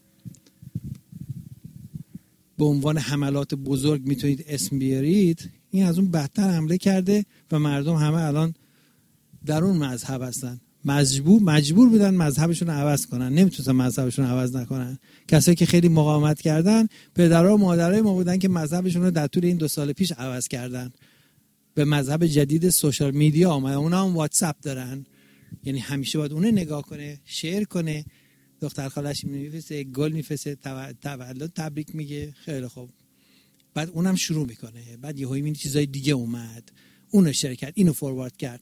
[SPEAKER 1] به عنوان حملات بزرگ میتونید اسم بیارید، این از اون بدتر حمله کرده و مردم همه الان در اون مذهب هستن، مجبور مجبور بودن مذهبشون رو عوض کنن، نمیتونن مذهبشون رو عوض نکنن. کسایی که خیلی مقاومت کردن پدرها و مادرای ما بودن که مذهبشون رو در طول این دو سال پیش عوض کردن، به مذهب جدید سوشال میدیا آمدن. اونا هم واتساپ دارن، یعنی همیشه باید اون نگاه کنه، شیر کنه، دختر خالش میفرسته، گل میفرسته، تولد تبریک میگه، خیلی خوب، بعد اونم شروع میکنه، بعد یهو این چیزای دیگه اومد، اونو شیر کرد، اینو فوروارد کرد.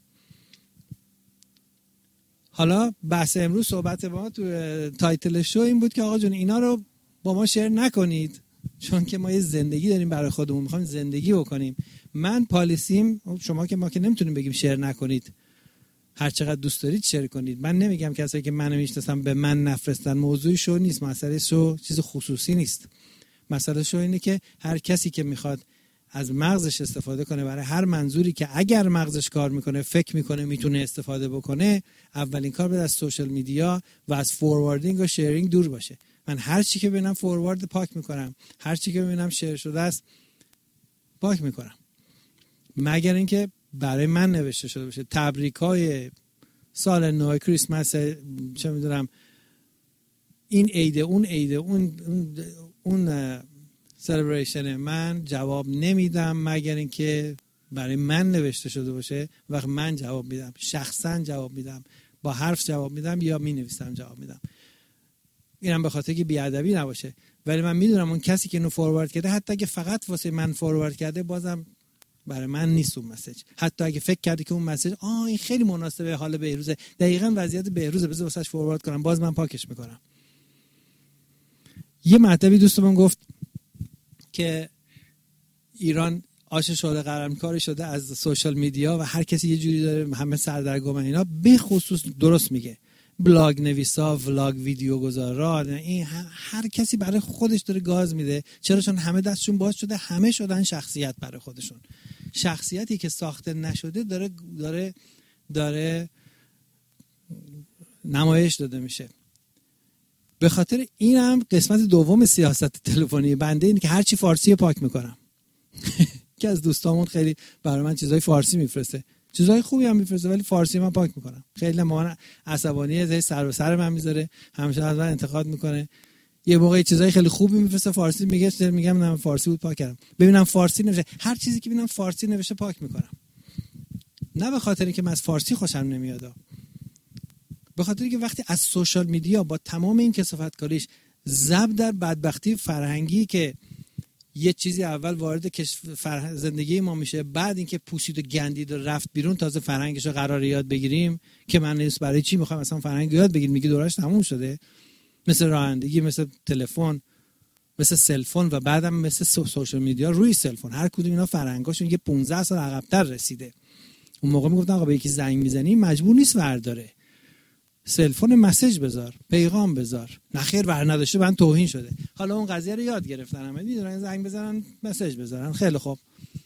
[SPEAKER 1] حالا بحث امروز صحبت ما تو تایتل شو این بود که آقا جون اینا رو با ما شیر نکنید، چون که ما یه زندگی داریم برای خودمون، میخوایم زندگی بکنیم. من پالیسیم، شما که ما که نمیتونیم بگیم شیر نکنید، هر چقدر دوست دارید شیر کنید. من نمیگم کسایی که منو میشناسن به من نفرستن، موضوع شو نیست، مسئله شو چیز خصوصی نیست. مسئله شو اینه که هر کسی که میخواد از مغزش استفاده کنه برای هر منظوری که اگر مغزش کار میکنه، فکر میکنه میتونه استفاده بکنه، اولین کار باید از سوشال میدیا و از فورواردینگ و شیرینگ دور باشه. من هر چی که ببینم فوروارد پاک میکنم، هر چی که ببینم شیر شده است پاک میکنم، مگر اینکه برای من نوشته شده باشه. تبریکای سال نو، کریسمس، چه میدونم این عید، اون عید، اون اون, اون سلبریشن، من جواب نمیدم مگر اینکه برای من نوشته شده باشه. وقت من جواب میدم، شخصا جواب میدم، با حرف جواب میدم یا می نویسم جواب میدم. اینم به خاطر که بیادبی نباشه، ولی من میدونم اون کسی که اینو فوروارد کرده، حتی اگه فقط واسه من فوروارد کرده، بازم برای من نیست اون مسیج. حتی اگه فکر کرده که اون مسیج آه این خیلی مناسبه حال بهروزه، دقیقاً وضعیت بهروزه، بذار واسش فوروارد کنم، باز من پاکش میکنم. یه مرتبه دوستم گفت که ایران آش شده قلمکاری شده از سوشال میدیا و هر کسی یه جوری داره، همه سردرگمن. اینا به خصوص درست میگه، بلاگ نویسا، ولاگ ویدیو گذارا، این هر کسی برای خودش داره گاز میده. چرا؟ چون همه دستشون باز شده، همه شدن شخصیت برای خودشون. شخصیتی که ساخته نشده داره داره داره نمایش داده میشه. به خاطر این هم قسمت دوم سیاست تلفنی بنده اینه که هرچی فارسی پاک میکنم. که از دوستامون خیلی برای من چیزای فارسی میفرسته، چیزای خوبی هم میفرسته، ولی فارسی من پاک میکنم. خیلی من عصبانیه، زای سر به سر من میذاره، همیشه از من انتقاد میکنه. یه موقع چیزای خیلی خوبی میفرسته فارسی، میگه میگم نه فارسی بود پاک کردم. ببینم فارسی نوشته، هر چیزی که ببینم فارسی نوشته پاک میکنم. نه به خاطر اینکه من از فارسی خوشم نمیاد، به خاطر اینکه وقتی از سوشال میدیا با تمام این کثافتکاریش ضرب در بدبختی فرهنگی که یه چیزی اول وارد فرهنگ زندگی ما میشه، بعد اینکه پوسید و گندید و رفت بیرون، تازه فرهنگش رو قراره یاد بگیریم که من نیست برای چی میخوام مثلا فرهنگ یاد بگیریم، میگه دورش تموم شده، مثل رانندگی، مثل تلفن، مثل سلفون و بعدم مثل سوشال میدیا روی سلفون. هر کدوم اینا فرهنگاشون یه پانزده سال عقب‌تر رسیده. اون موقع میگفتن آقا به یکی زنگ میزنی مجبور نیست ورداره، سلفون مسیج بذار، پیغام بذار، نخیر ور نداشته من توهین شده. حالا اون قضیه رو یاد گرفتن، همه میدونن زنگ بزنن مسیج بذارن، خیلی خوب،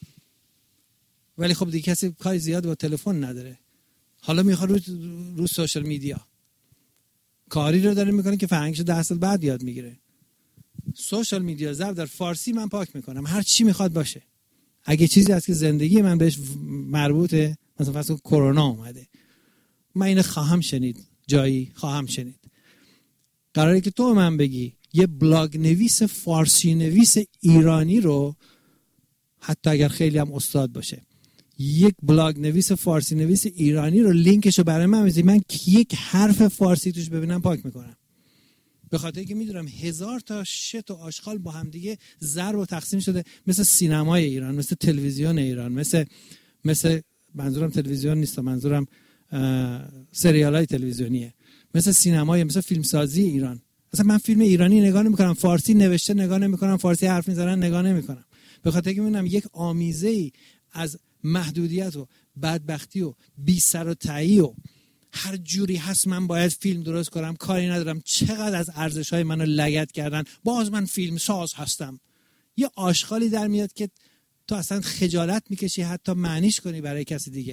[SPEAKER 1] ولی خب دیگه کسی کاری زیاد با تلفن نداره. حالا میخواد رو رو سوشال میدیا کاری رو داره میکنه که فرهنگش ده سال بعد یاد میگیره. سوشال میدیا ضرب در فارسی من پاک میکنم، هر چی میخواد باشه. اگه چیزی هست که زندگی من بهش مربوطه، مثلا فرض کن کرونا اومده، من اینو خواهم شنید، جایی خواهم شنید، قراره که تو من بگی یه بلاگ نویس فارسی نویس ایرانی رو، حتی اگر خیلی هم استاد باشه، یک بلاگ نویس فارسی نویس ایرانی رو لینکشو برای من میذاری، من یک حرف فارسی توش ببینم پاک میکنم. به خاطر اینکه میدونم هزار تا شت و آشغال با هم دیگه ضرب و تقسیم شده، مثل سینمای ایران، مثل تلویزیون ایران، مثل مثل منظورم تلویزیون نیست، منظورم سریالای تلویزیونیه، مثل سینمای، مثل فیلمسازی ایران. اصلا من فیلم ایرانی نگاه نمی‌کنم، فارسی نوشته نگاه نمی‌کنم، فارسی حرف می‌زنن نگاه نمی‌کنم، به خاطر اینکه می‌بینم یک آمیزه‌ای از محدودیت و بدبختی و بی سر و تهی و هر جوری هست من باید فیلم درست کنم، کاری ندارم، چقدر از ارزش‌های منو لگد کردن، باز من فیلم ساز هستم. یه آشغالی در میاد که تو اصلا خجالت میکشی حتی معنیش کنی برای کسی دیگه.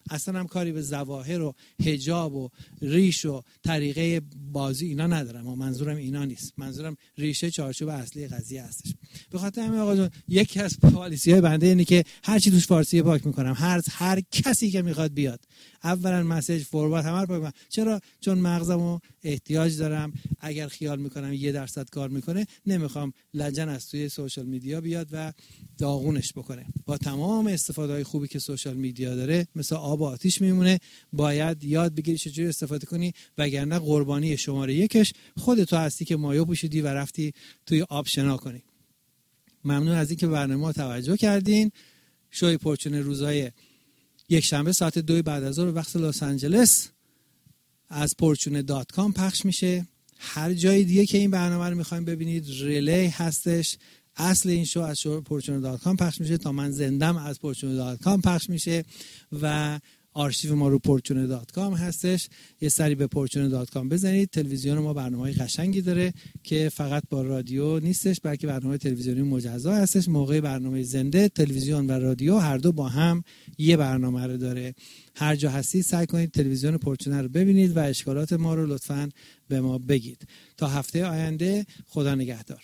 [SPEAKER 1] اصلا هم کاری به ظواهر و حجاب و ریش و طریقه بازی اینا ندارم و منظورم اینا نیست. منظورم ریشه چارچوب اصلی قضیه هستش. به خاطر همین آقا جون یکی از پالیسی‌های بنده اینه که هر چی توش فارسی پاک میکنم، هر هر کسی که میخواد بیاد اولا مسیج فوروارد همه رو پاک میکنم. چرا؟ چون مغزمو احتیاج دارم. اگر خیال میکنم یه درصد کار میکنه، نمیخوام لجن از توی سوشال میدیا بیاد و داغونش بکنه. با تمام استفاده‌های خوبی که سوشال میدیا داره مثل آب و آتیش میمونه. باید یاد بگیری چجوری استفاده کنی، وگرنه قربانی شماره یکش خودت هستی که مایو پوشیدی و رفتی توی آب شنا کنی. ممنون از اینکه برنامه ما توجه کردین. شوی پرچونه روزهای یک شنبه ساعت دو بعد از ظهر به وقت لس آنجلس از پورچونه دات کام پخش میشه. هر جای دیگه که این برنامه رو میخوایم ببینید ریلی هستش. اصل این شو از شو پورچونه دات کام پخش میشه تا من زندم از پورچونه دات کام پخش میشه و آرشیو ما رو پورچونه دات کام هستش. یه سری به پورچونه دات کام بزنید. تلویزیون ما برنامه‌های قشنگی داره که فقط با رادیو نیستش، بلکه برنامه تلویزیونی مجزا هستش. موقع برنامه زنده تلویزیون و رادیو هر دو با هم یه برنامه رو داره. هر جا هستید سعی کنید تلویزیون پورچونه رو ببینید و اشکالات ما رو لطفاً به ما بگید. تا هفته آینده خدا نگهدار.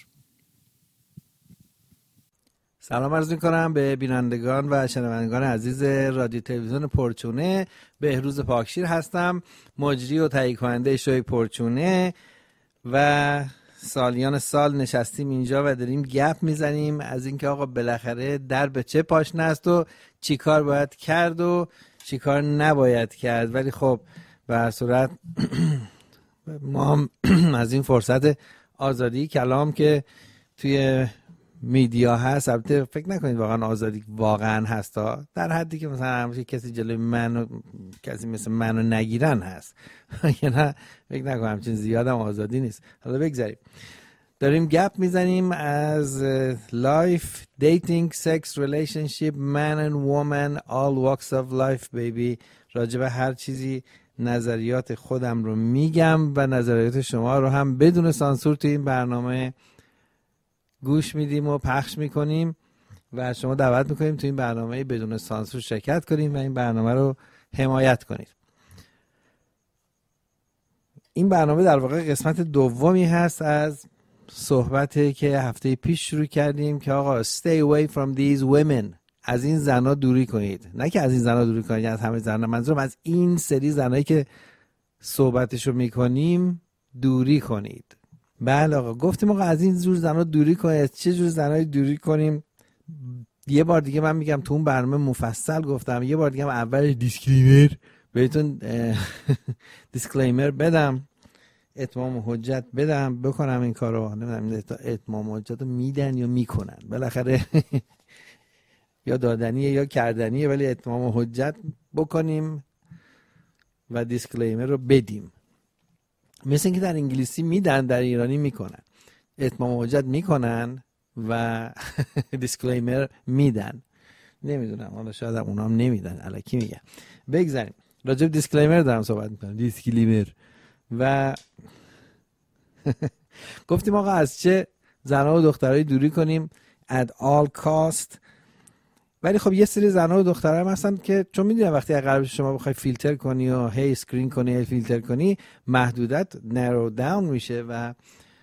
[SPEAKER 4] سلام عرض می‌کنم به بینندگان و شنوندگان عزیز رادیو تلویزیون پورچونه. بهروز پاکشیر هستم، مجری و تهیه کننده شوی پورچونه و سالیان سال نشستیم اینجا و داریم گپ میزنیم از اینکه آقا بالاخره در به چه پاشنه است و چی کار باید کرد و چی کار نباید کرد. ولی خب به هر صورت ما هم از این فرصت آزادی کلام که توی میدیا هست، البته فکر نکنید واقعا آزادی واقعا هستا، در حدی که مثلا همیشه کسی جلوی منو کسی مثل منو نگیرن هست یا نه فکر نکنم همچین زیادم آزادی نیست. حالا بگذاریم داریم گپ میزنیم از لایف، دیتینگ، سکس، ریلیشنشیپ، من and woman, all walks of life baby. راجع به هر چیزی نظریات خودم رو میگم و نظریات شما رو هم بدون سانسور توی این برنامه گوش میدیم و پخش میکنیم و شما دعوت میکنیم تو این برنامه بدون سانسور شرکت کنیم و این برنامه رو حمایت کنید. این برنامه در واقع قسمت دومی هست از صحبتی که هفته پیش شروع کردیم که آقا stay away from these women، از این زنا دوری کنید. نه که از این زنا دوری کنید، از همه زنا، منظورم از این سری زنایی که صحبتشو میکنیم دوری کنید. بله آقا گفتیم آقا از این جور زنا دوری کنید. چه جور زنایی دوری کنیم؟ یه بار دیگه من میگم تو اون برنامه مفصل گفتم، یه بار دیگه هم اول دیسکلیمر بهتون دیسکلیمر بدم، اتمام حجت بدم، بکنم این کارو. نمیدونم اتمام حجت رو میدن یا میکنن، بالاخره یا دادنیه یا کردنیه، ولی اتمام حجت بکنیم و دیسکلیمر رو بدیم. مثل اینکه در انگلیسی میدن، در ایرانی میکنن. اتمام حجت میکنن و دیسکلیمر میدن. نمیدونم، حالا شاید اونا هم نمیدن، الکی میگن. بگذاریم راجب دیسکلیمر دارم صحبت میکنم. دیسکلیمر و گفتیم آقا از چه زنها و دخترایی دوری کنیم at all cost. ولی خب یه سری زنها و دخترها هم هستن که چون میدونن وقتی قرار شما بخوای فیلتر کنی و هی اسکرین کنی هی فیلتر کنی، محدودت نرو داون میشه و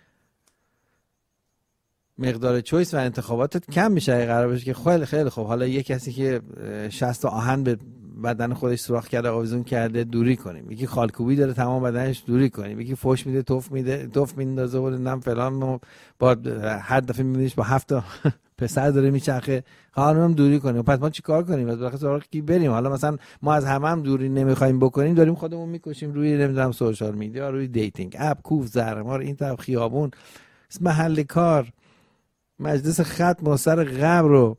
[SPEAKER 4] مقدار چویس و انتخاباتت کم میشه. قرار باشه که خیلی خیلی خوب حالا یه کسی که شصت آهن به بدن خودش سوراخ کرده آویزون کرده دوری کنیم، یکی خالکوبی داره تمام بدنش دوری کنیم، یکی فوش میده توف میده توف میندازه و نم فلان، با هر دفعه میبینیش با هفت پسر داره میچرخه، خانم دوری کنیم. پس ما چیکار کنیم؟ بالاخره سراغ کی بریم؟ حالا مثلا ما از همه هم دوری نمیخوایم بکنیم، داریم خودمون میکشیم روی نمیدونم سوشال میدیا، روی دیتینگ اپ، کوف، زهرمار، این طرف خیابون، محل کار، مجلس ختم و سر قبر رو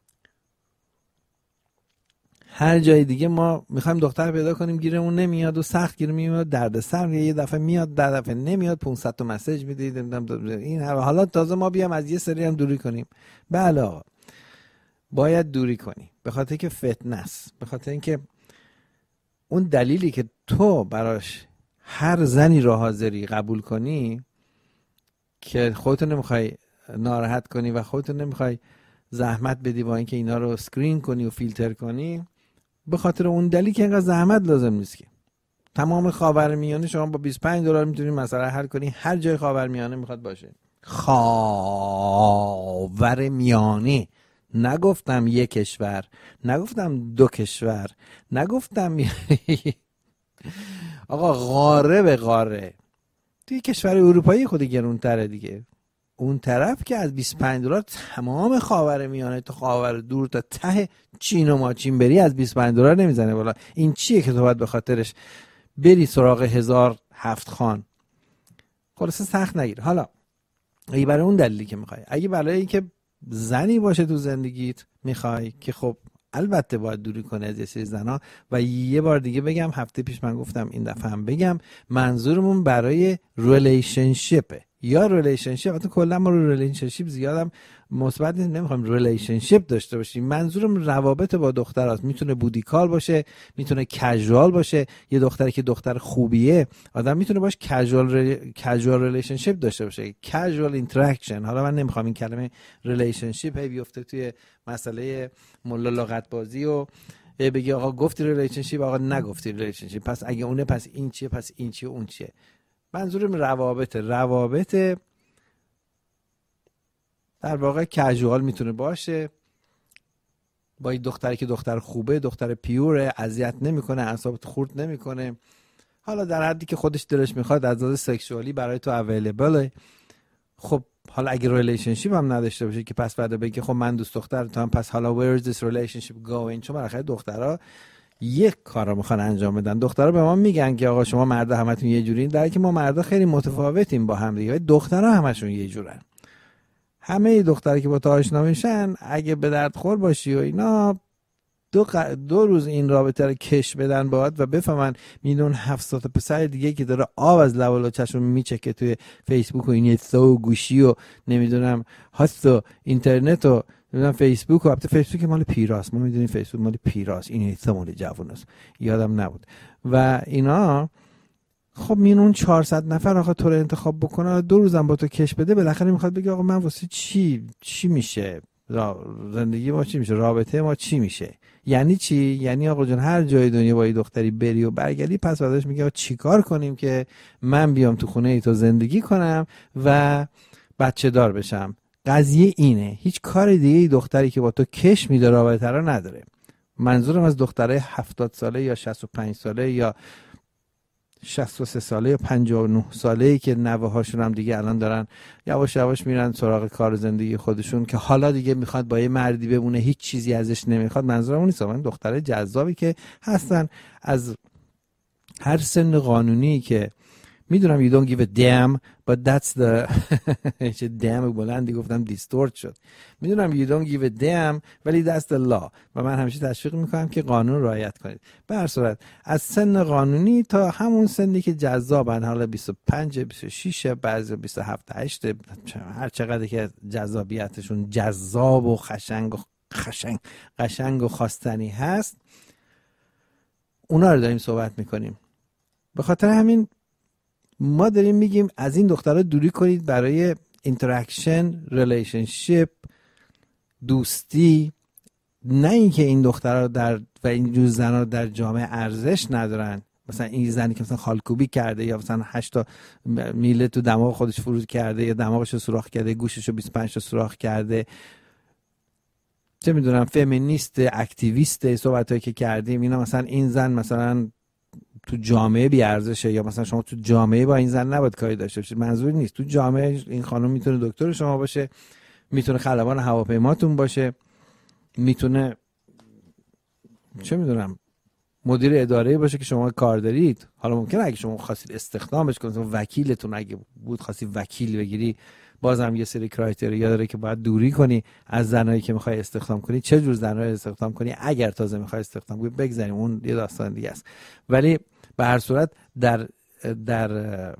[SPEAKER 4] هر جای دیگه ما میخوایم دختر پیدا کنیم، گیرمون نمیاد و سخت گیر میاد، دردسر، یه دفعه میاد در دفعه نمیاد، پانصد تا مسیج میدید این حالا تازه ما بیام از یه سری هم دوری کنیم. بله آقا باید دوری کنی، به خاطر که فتنه است، به خاطر اینکه اون دلیلی که تو براش هر زنی رو حاضری قبول کنی که خودتو نمیخوای ناراحت کنی و خودتو نمیخوای زحمت بدی با اینکه اینا رو اسکرین کنی و فیلتر کنی، به خاطر اون دلیل که اینقدر زحمت لازم نیست که تمام خاورمیانه شما با بیست و پنج دلار میتونید مسئله حل کنی، هر جای خاورمیانه میخواد باشه. خاورمیانه، نگفتم یک کشور، نگفتم دو کشور، نگفتم آقا قاره به قاره. توی کشور اروپایی خود گرونتره دیگه. اون طرف که از بیست و پنج دلار تمام خاورمیانه تا خاور دور تا ته چین و ماچین بری از بیست و پنج دلار نمیزنه بالا. این چیه که تو باید به خاطرش بری سراغ هزار هفت خان؟ خلاصه سخت نگیر. حالا اگه برای اون دلیلی که میخوای، اگه برای این که زنی باشه تو زندگیت میخوای، که خب البته باید دوری کنه از یه سری زنا. و یه بار دیگه بگم، هفته پیش من گفتم این دفعه هم بگم، منظورمون برای ریلیشنشیپه یا ریلیشنشیپ. البته کلا ما رو ریلیشنشیپ زیادم مثبت نمیخوایم ریلیشنشیپ داشته باشیم. منظورم روابط با دختراست. میتونه بودیکال باشه، میتونه کژوال باشه. یه دختری که دختر خوبیه آدم میتونه باش کژوال ری... کژوال ریلیشنشیپ داشته باشه، کژوال اینتراکشن. حالا من نمیخوام این کلمه ریلیشنشیپ هی بیفته توی مسئله ملا لغت بازی و بگی آقا گفتی ریلیشنشیپ، آقا نگفتی ریلیشنشیپ، پس اگه اونه پس این چیه، پس این چیه، اون چیه. منظورم روابط روابط در واقع کژوال میتونه باشه با این دختری که دختر خوبه، دختر پیوره، اذیت نمیکنه، اعصابت خورد نمیکنه. حالا در حدی که خودش دلش میخواد از لحاظ سکشوالی برای تو اویلیبله. خب حالا اگه ریلیشنشیپ هم نداشته باشه که پس بعد بگی خب من دوست دختر تو هم، پس حالا where is this relationship going؟ چون برای دخترها یک کار رو میخوان انجام بدن. دخترها به ما میگن که آقا شما مردا همتون یه جورین، در حالی که ما مردا خیلی متفاوتیم با هم دیگه. دخترها همشون یه جورن. همه دختری که با تو آشنا میشن اگه به درد خور باشی و اینا، دو, ق... دو روز این رابطه رو کش بدن باهات و بفهمن میلیون هفتصد پسر دیگه که داره آب از لب و لوچشون میچکه توی فیسبوک و این سو گوشی و نمیدونم هاست و اینترنت و نمیدونم فیسبوک و البته فیسبوک مال پیراست، ما میدونیم فیسبوک مال پیراست، این هیچ مال جووناست، یادم نبود. و اینا خب میون چهارصد نفر آقا تو رو انتخاب بکنه، دو روزم با تو کش بده، بالاخره میخواد بگه آقا من واسه چی چی میشه، زندگی ما چی میشه، رابطه ما چی میشه. یعنی چی؟ یعنی آقا جان هر جای دنیا با یه دختری بری و برگردی، پس بعدش میگه آقا چیکار کنیم که من بیام تو خونه ای تو زندگی کنم و بچه دار بشم. قضیه اینه، هیچ کار دیگه ای دختری که با تو کش میده رابطه رو نداره. منظورم از دخترای هفتاد ساله یا شصت و پنج ساله یا شصت و سه ساله یا پنجاه و نه ساله‌ای که نوه هاشون هم دیگه الان دارن یواش یواش میرن سراغ کار زندگی خودشون، که حالا دیگه میخواد با یه مردی بمونه، هیچ چیزی ازش نمیخواد. منظورم اون نیست، من دختره جذابی که هستن از هر سن قانونی که میدونم you don't give a damn but that's the چه damn بلندی گفتم دیستورت شد. میدونم you don't give a damn ولی that's the law و من همیشه تشویق میکنم که قانون رعایت کنید. به هر صورت از سن قانونی تا همون سنی که جذابن، حالا بیست و پنج بیست و شش بعضی بیست و هفت هشت، هر چقدر که جذابیتشون جذاب و خشنگ و خشنگ قشنگ و خواستنی هست، اونا رو داریم صحبت میکنیم. به خاطر همین ما داریم میگیم از این دخترها دوری کنید برای اینتراکشن، ریلیشنشیپ، دوستی. نه اینکه این دخترها در و این جور زنها در جامعه ارزش ندارن. مثلا این زنی که مثلا خالکوبی کرده یا مثلا هشت تا میله تو دماغ خودش فرود کرده یا دماغش رو سوراخ کرده، گوشش رو بیست و پنج تا سوراخ کرده، چه میدونم فمینیست، اکتیویست، صحبتایی که کردیم اینا، مثلا این زن مثلا تو جامعه بی ارزشه یا مثلا شما تو جامعه با این زن نباید کاری داشته باشید. منظور نیست. تو جامعه این خانم میتونه دکتر شما باشه، میتونه خلبان هواپیماتون باشه، میتونه چه میدونم مدیر اداره باشه که شما کار دارید. حالا ممکنه اگه شما خواستید استخدامش کنید، وکیلتون اگه بود خواستی وکیل بگیری، بازم یه سری کرایتریا داره که باید دوری کنی از زنایی که میخوای استخدام کنی. چه جور زنایی استخدام کنی اگر تازه میخوای استخدام کنی بگذاریم، اون یه داستان دیگه است. ولی به هر صورت در در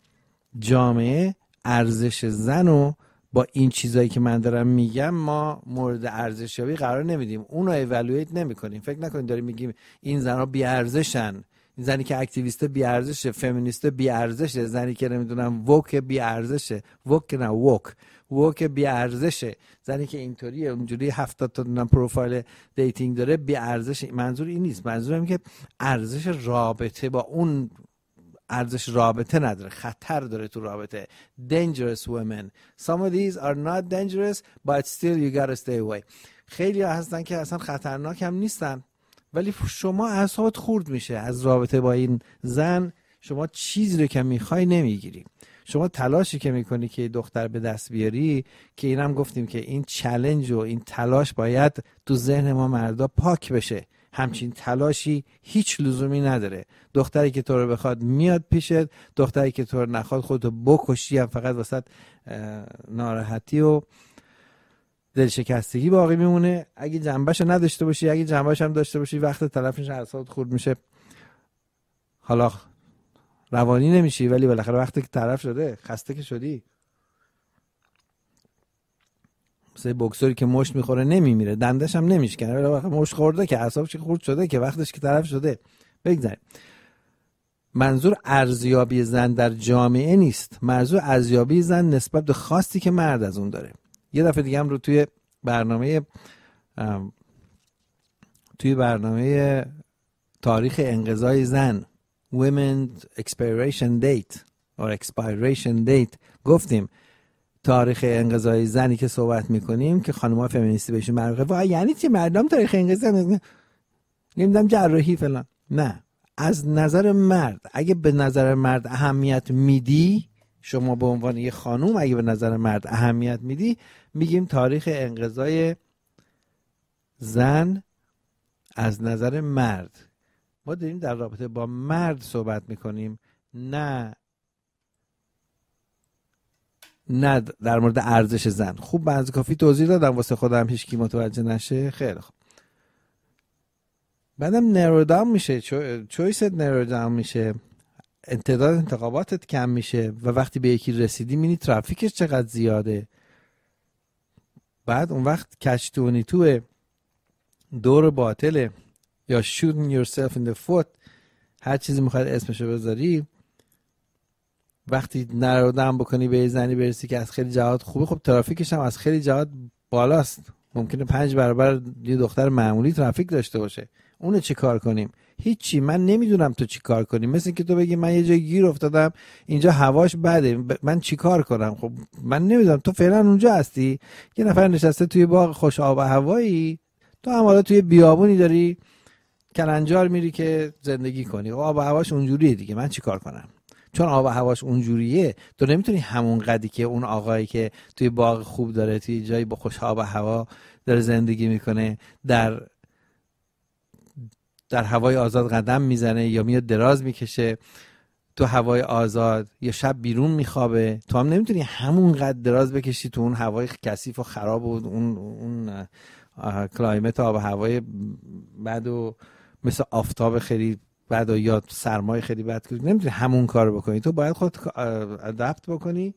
[SPEAKER 4] جامعه ارزش زنو با این چیزایی که من دارم میگم ما مورد ارزشیابی قرار نمیدیم، اونو ایوالویت نمیکنیم. فکر نکنید داریم میگیم این زنها بی ارزشن زنی که اکتیویست بی ارزشه، فمینیست بی ارزشه، زنی که نمیدونم ووک بی ارزشه، ووک نه ووک ووک بی ارزشه، زنی که اینطوریه اونجوری هفتاد تا پروفایل دیتینگ داره بی ارزشه. منظور این نیست، منظورم که ارزش رابطه با اون ارزش رابطه نداره، خطر داره تو رابطه. dangerous women, some of these are not dangerous but still you gotta stay away. خیلی ها هستن که اصلا خطرناک هم نیستن ولی شما اعصابت خورد میشه از رابطه با این زن، شما چیزی رو که میخوای نمیگیری، شما تلاشی که میکنی که دختر به دست بیاری، که اینم گفتیم که این چالش و این تلاش باید تو ذهن ما مردا پاک بشه. همچین تلاشی هیچ لزومی نداره. دختری که تو رو بخواد میاد پیشت، دختری که تو رو نخواد خودتو بکشی هم فقط واسه ناراحتی و دلشکستگی باقی میمونه. اگه جنبهشو نداشته باشی، اگه جنبهش هم داشته باشی، وقت تلفش اعصابت خورد میشه، حالا روانی نمیشی ولی بالاخره وقتی که طرف شده خسته که شدی. مثل بوکسوری که مشت میخوره نمیمیره، دندش هم نمیشکنه، ولی وقتی مشت خورده که اعصابش خورد شده که وقتش که طرف شده. بگذاریم منظور ارزیابی زن در جامعه نیست، منظور ارزیابی زن نسبت به خواستی که مرد از اون داره. یه دفعه دیگه هم رو توی برنامه توی برنامه تاریخ انقضای زن Women's Expiration Date or Expiration Date گفتیم تاریخ انقضای زنی که صحبت میکنیم که خانم‌ها فمینیستی بهشون معروفه. وای یعنی چی مردم تاریخ انقضای نمیدونم جراحی فلان. نه، از نظر مرد اگه به نظر مرد اهمیت میدی، شما به عنوان یه خانوم اگه به نظر مرد اهمیت میدی، میگیم تاریخ انقضای زن از نظر مرد. ما داریم در رابطه با مرد صحبت میکنیم، نه نه در مورد ارزش زن. خوب بنز کافی توضیح دادم واسه خودم، هیچ کی متوجه نشه. خیلی خوب. بعدم نرو داون میشه، چویست نرو داون میشه، تعداد انتخاباتت کم میشه و وقتی به یکی رسیدی میبینی ترافیکش چقدر زیاده. بعد اون وقت کچ بیست و دو دور باطله یا shooting yourself in the foot، هر چیزی میخواد اسمشو بذاری. وقتی نرو داون بکنی به زنی برسی که از خیلی جهات خوبه، خب ترافیکش هم از خیلی جهات بالاست، ممکنه پنج برابر یه دختر معمولی ترافیک داشته باشه. اونو چی کار کنیم؟ هیچی. من نمیدونم تو چی کار کنیم. مثل که تو بگی من یه جای گیر افتادم اینجا هواش بده، من چی کار کنم؟ خب من نمیدونم. تو فعلا اونجا هستی، یه نفر نشسته توی باغ خوش آب و هوایی، تو هم حالا توی بیابونی داری کلنجار میری که زندگی کنی. آب و هواش اونجوریه دیگه، من چی کار کنم؟ چون آب و هواش اونجوریه تو نمیتونی همون قدی که اون آقایی که توی باغ خوب داره، توی جایی با خوش آب و هوا داره زندگی میکنه، در در هوای آزاد قدم میزنه یا میاد دراز میکشه تو هوای آزاد یا شب بیرون میخوابه، تو هم نمیتونی همون قد دراز بکشی تو اون هوای کثیف و خراب و اون اون کلایمت آب و هوای بد و مثل آفتاب خیلی بد و یا سرمای خیلی بد، نمیتونی همون کار بکنی. تو باید خودت ادپت بکنی،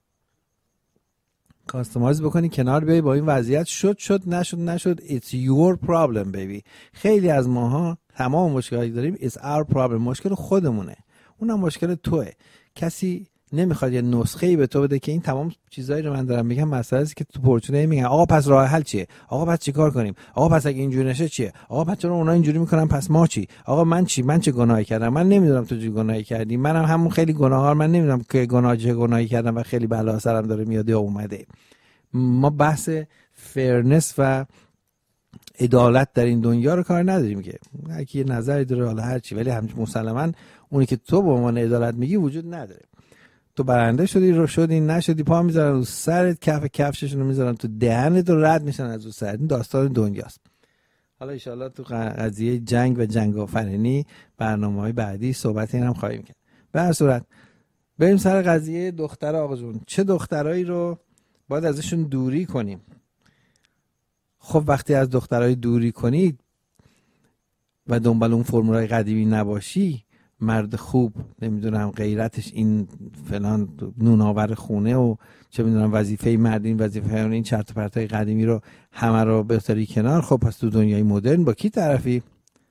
[SPEAKER 4] کاستماایز بکنی، کنار بیای با این وضعیت. شد شد نشد نشد it's your problem baby. خیلی از ماها تمام مشکلاتی داریم it's our problem. مشکل خودمونه، اونم مشکل توئه. کسی نمیخواد یه نسخه‌ای به تو بده که این تمام چیزایی رو من دارم میگم مسئله است که تو پرچونه میگن آقا پس راه حل چیه؟ آقا پس چیکار کنیم؟ آقا پس اگه اینجوری نشه چیه؟ آقا پس چرا اونا اینجوری میکنن پس ما چی؟ آقا من چی؟ من چه گناهی کردم؟ من نمیدونم تو چه گناهی کردی، منم هم همون خیلی گناهکار، من نمیدونم که گناه چه گناهی کردم و خیلی بلا سرم داره میاد یا اومده. ما بحث فرنس و عدالت در این دنیا رو کار نداریم که هر کی نظری داره حالا هر چی، ولی همین مسلماً اونی که تو به عنوان عدالت میگی وجود نداره. تو برنده شدی رو شدی نشدی، پا میذارن رو سرت، کف کفششون رو میذارن تو دهنت و رد میشن از رو سرت. این داستان دنیاست. حالا ان شاءالله تو قضیه جنگ و جنگ آفرینی برنامه‌های بعدی صحبت اینم خواهیم کرد. به هر صورت بریم سر قضیه دختر آقا جون. چه دخترایی رو باید ازشون دوری کنیم؟ خب وقتی از دخترای دوری کنید و دنبال اون فرمولای قدیمی نباشی، مرد خوب نمیدونم غیرتش این فلان نوناور خونه و چه میدونم وظیفه مرد این وظیفه اون، این چرت و پرتای قدیمی رو همه رو بذاری کنار، خب پس تو دنیای مدرن با کی طرفی؟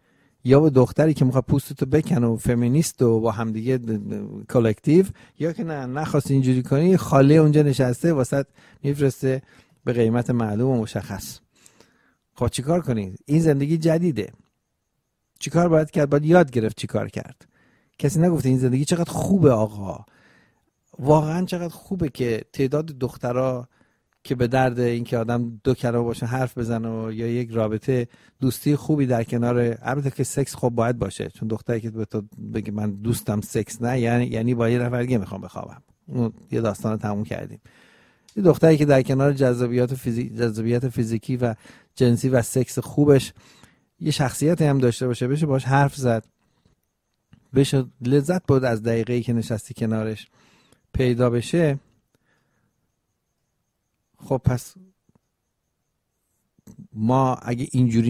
[SPEAKER 4] یا با دختری که میخواد پوستتو بکنه و فمینیست و با همدیگه کلکتیو، یا که نه نخواست اینجوری کنی، خاله اونجا نشسته واسط میفرسته به قیمت معلوم و مشخص. خب چیکار کنید؟ این زندگی جدیده. چیکار باید کرد؟ باید یاد گرفت چیکار کرد. کسی نگفته این زندگی چقدر خوبه آقا. واقعا چقدر خوبه که تعداد دخترها که به درد این که آدم دو کلمه باشه حرف بزنه و یا یک رابطه دوستی خوبی در کنار، البته که سکس خب باید باشه، چون دختری که به تو بگه من دوستم سکس نه، یعنی یعنی با یه نفر دیگه میخوام بخوابم، اون یه داستان تموم کردیم. یه دختری که در کنار جذابیت فیزیک جذابیت فیزیکی و جنسی و سکس خوبش یه شخصیتی هم داشته باشه، بشه باش حرف زد، بشه لذت برد از دقیقه‌ای که نشستی کنارش پیدا بشه. خب پس ما اگه اینجوری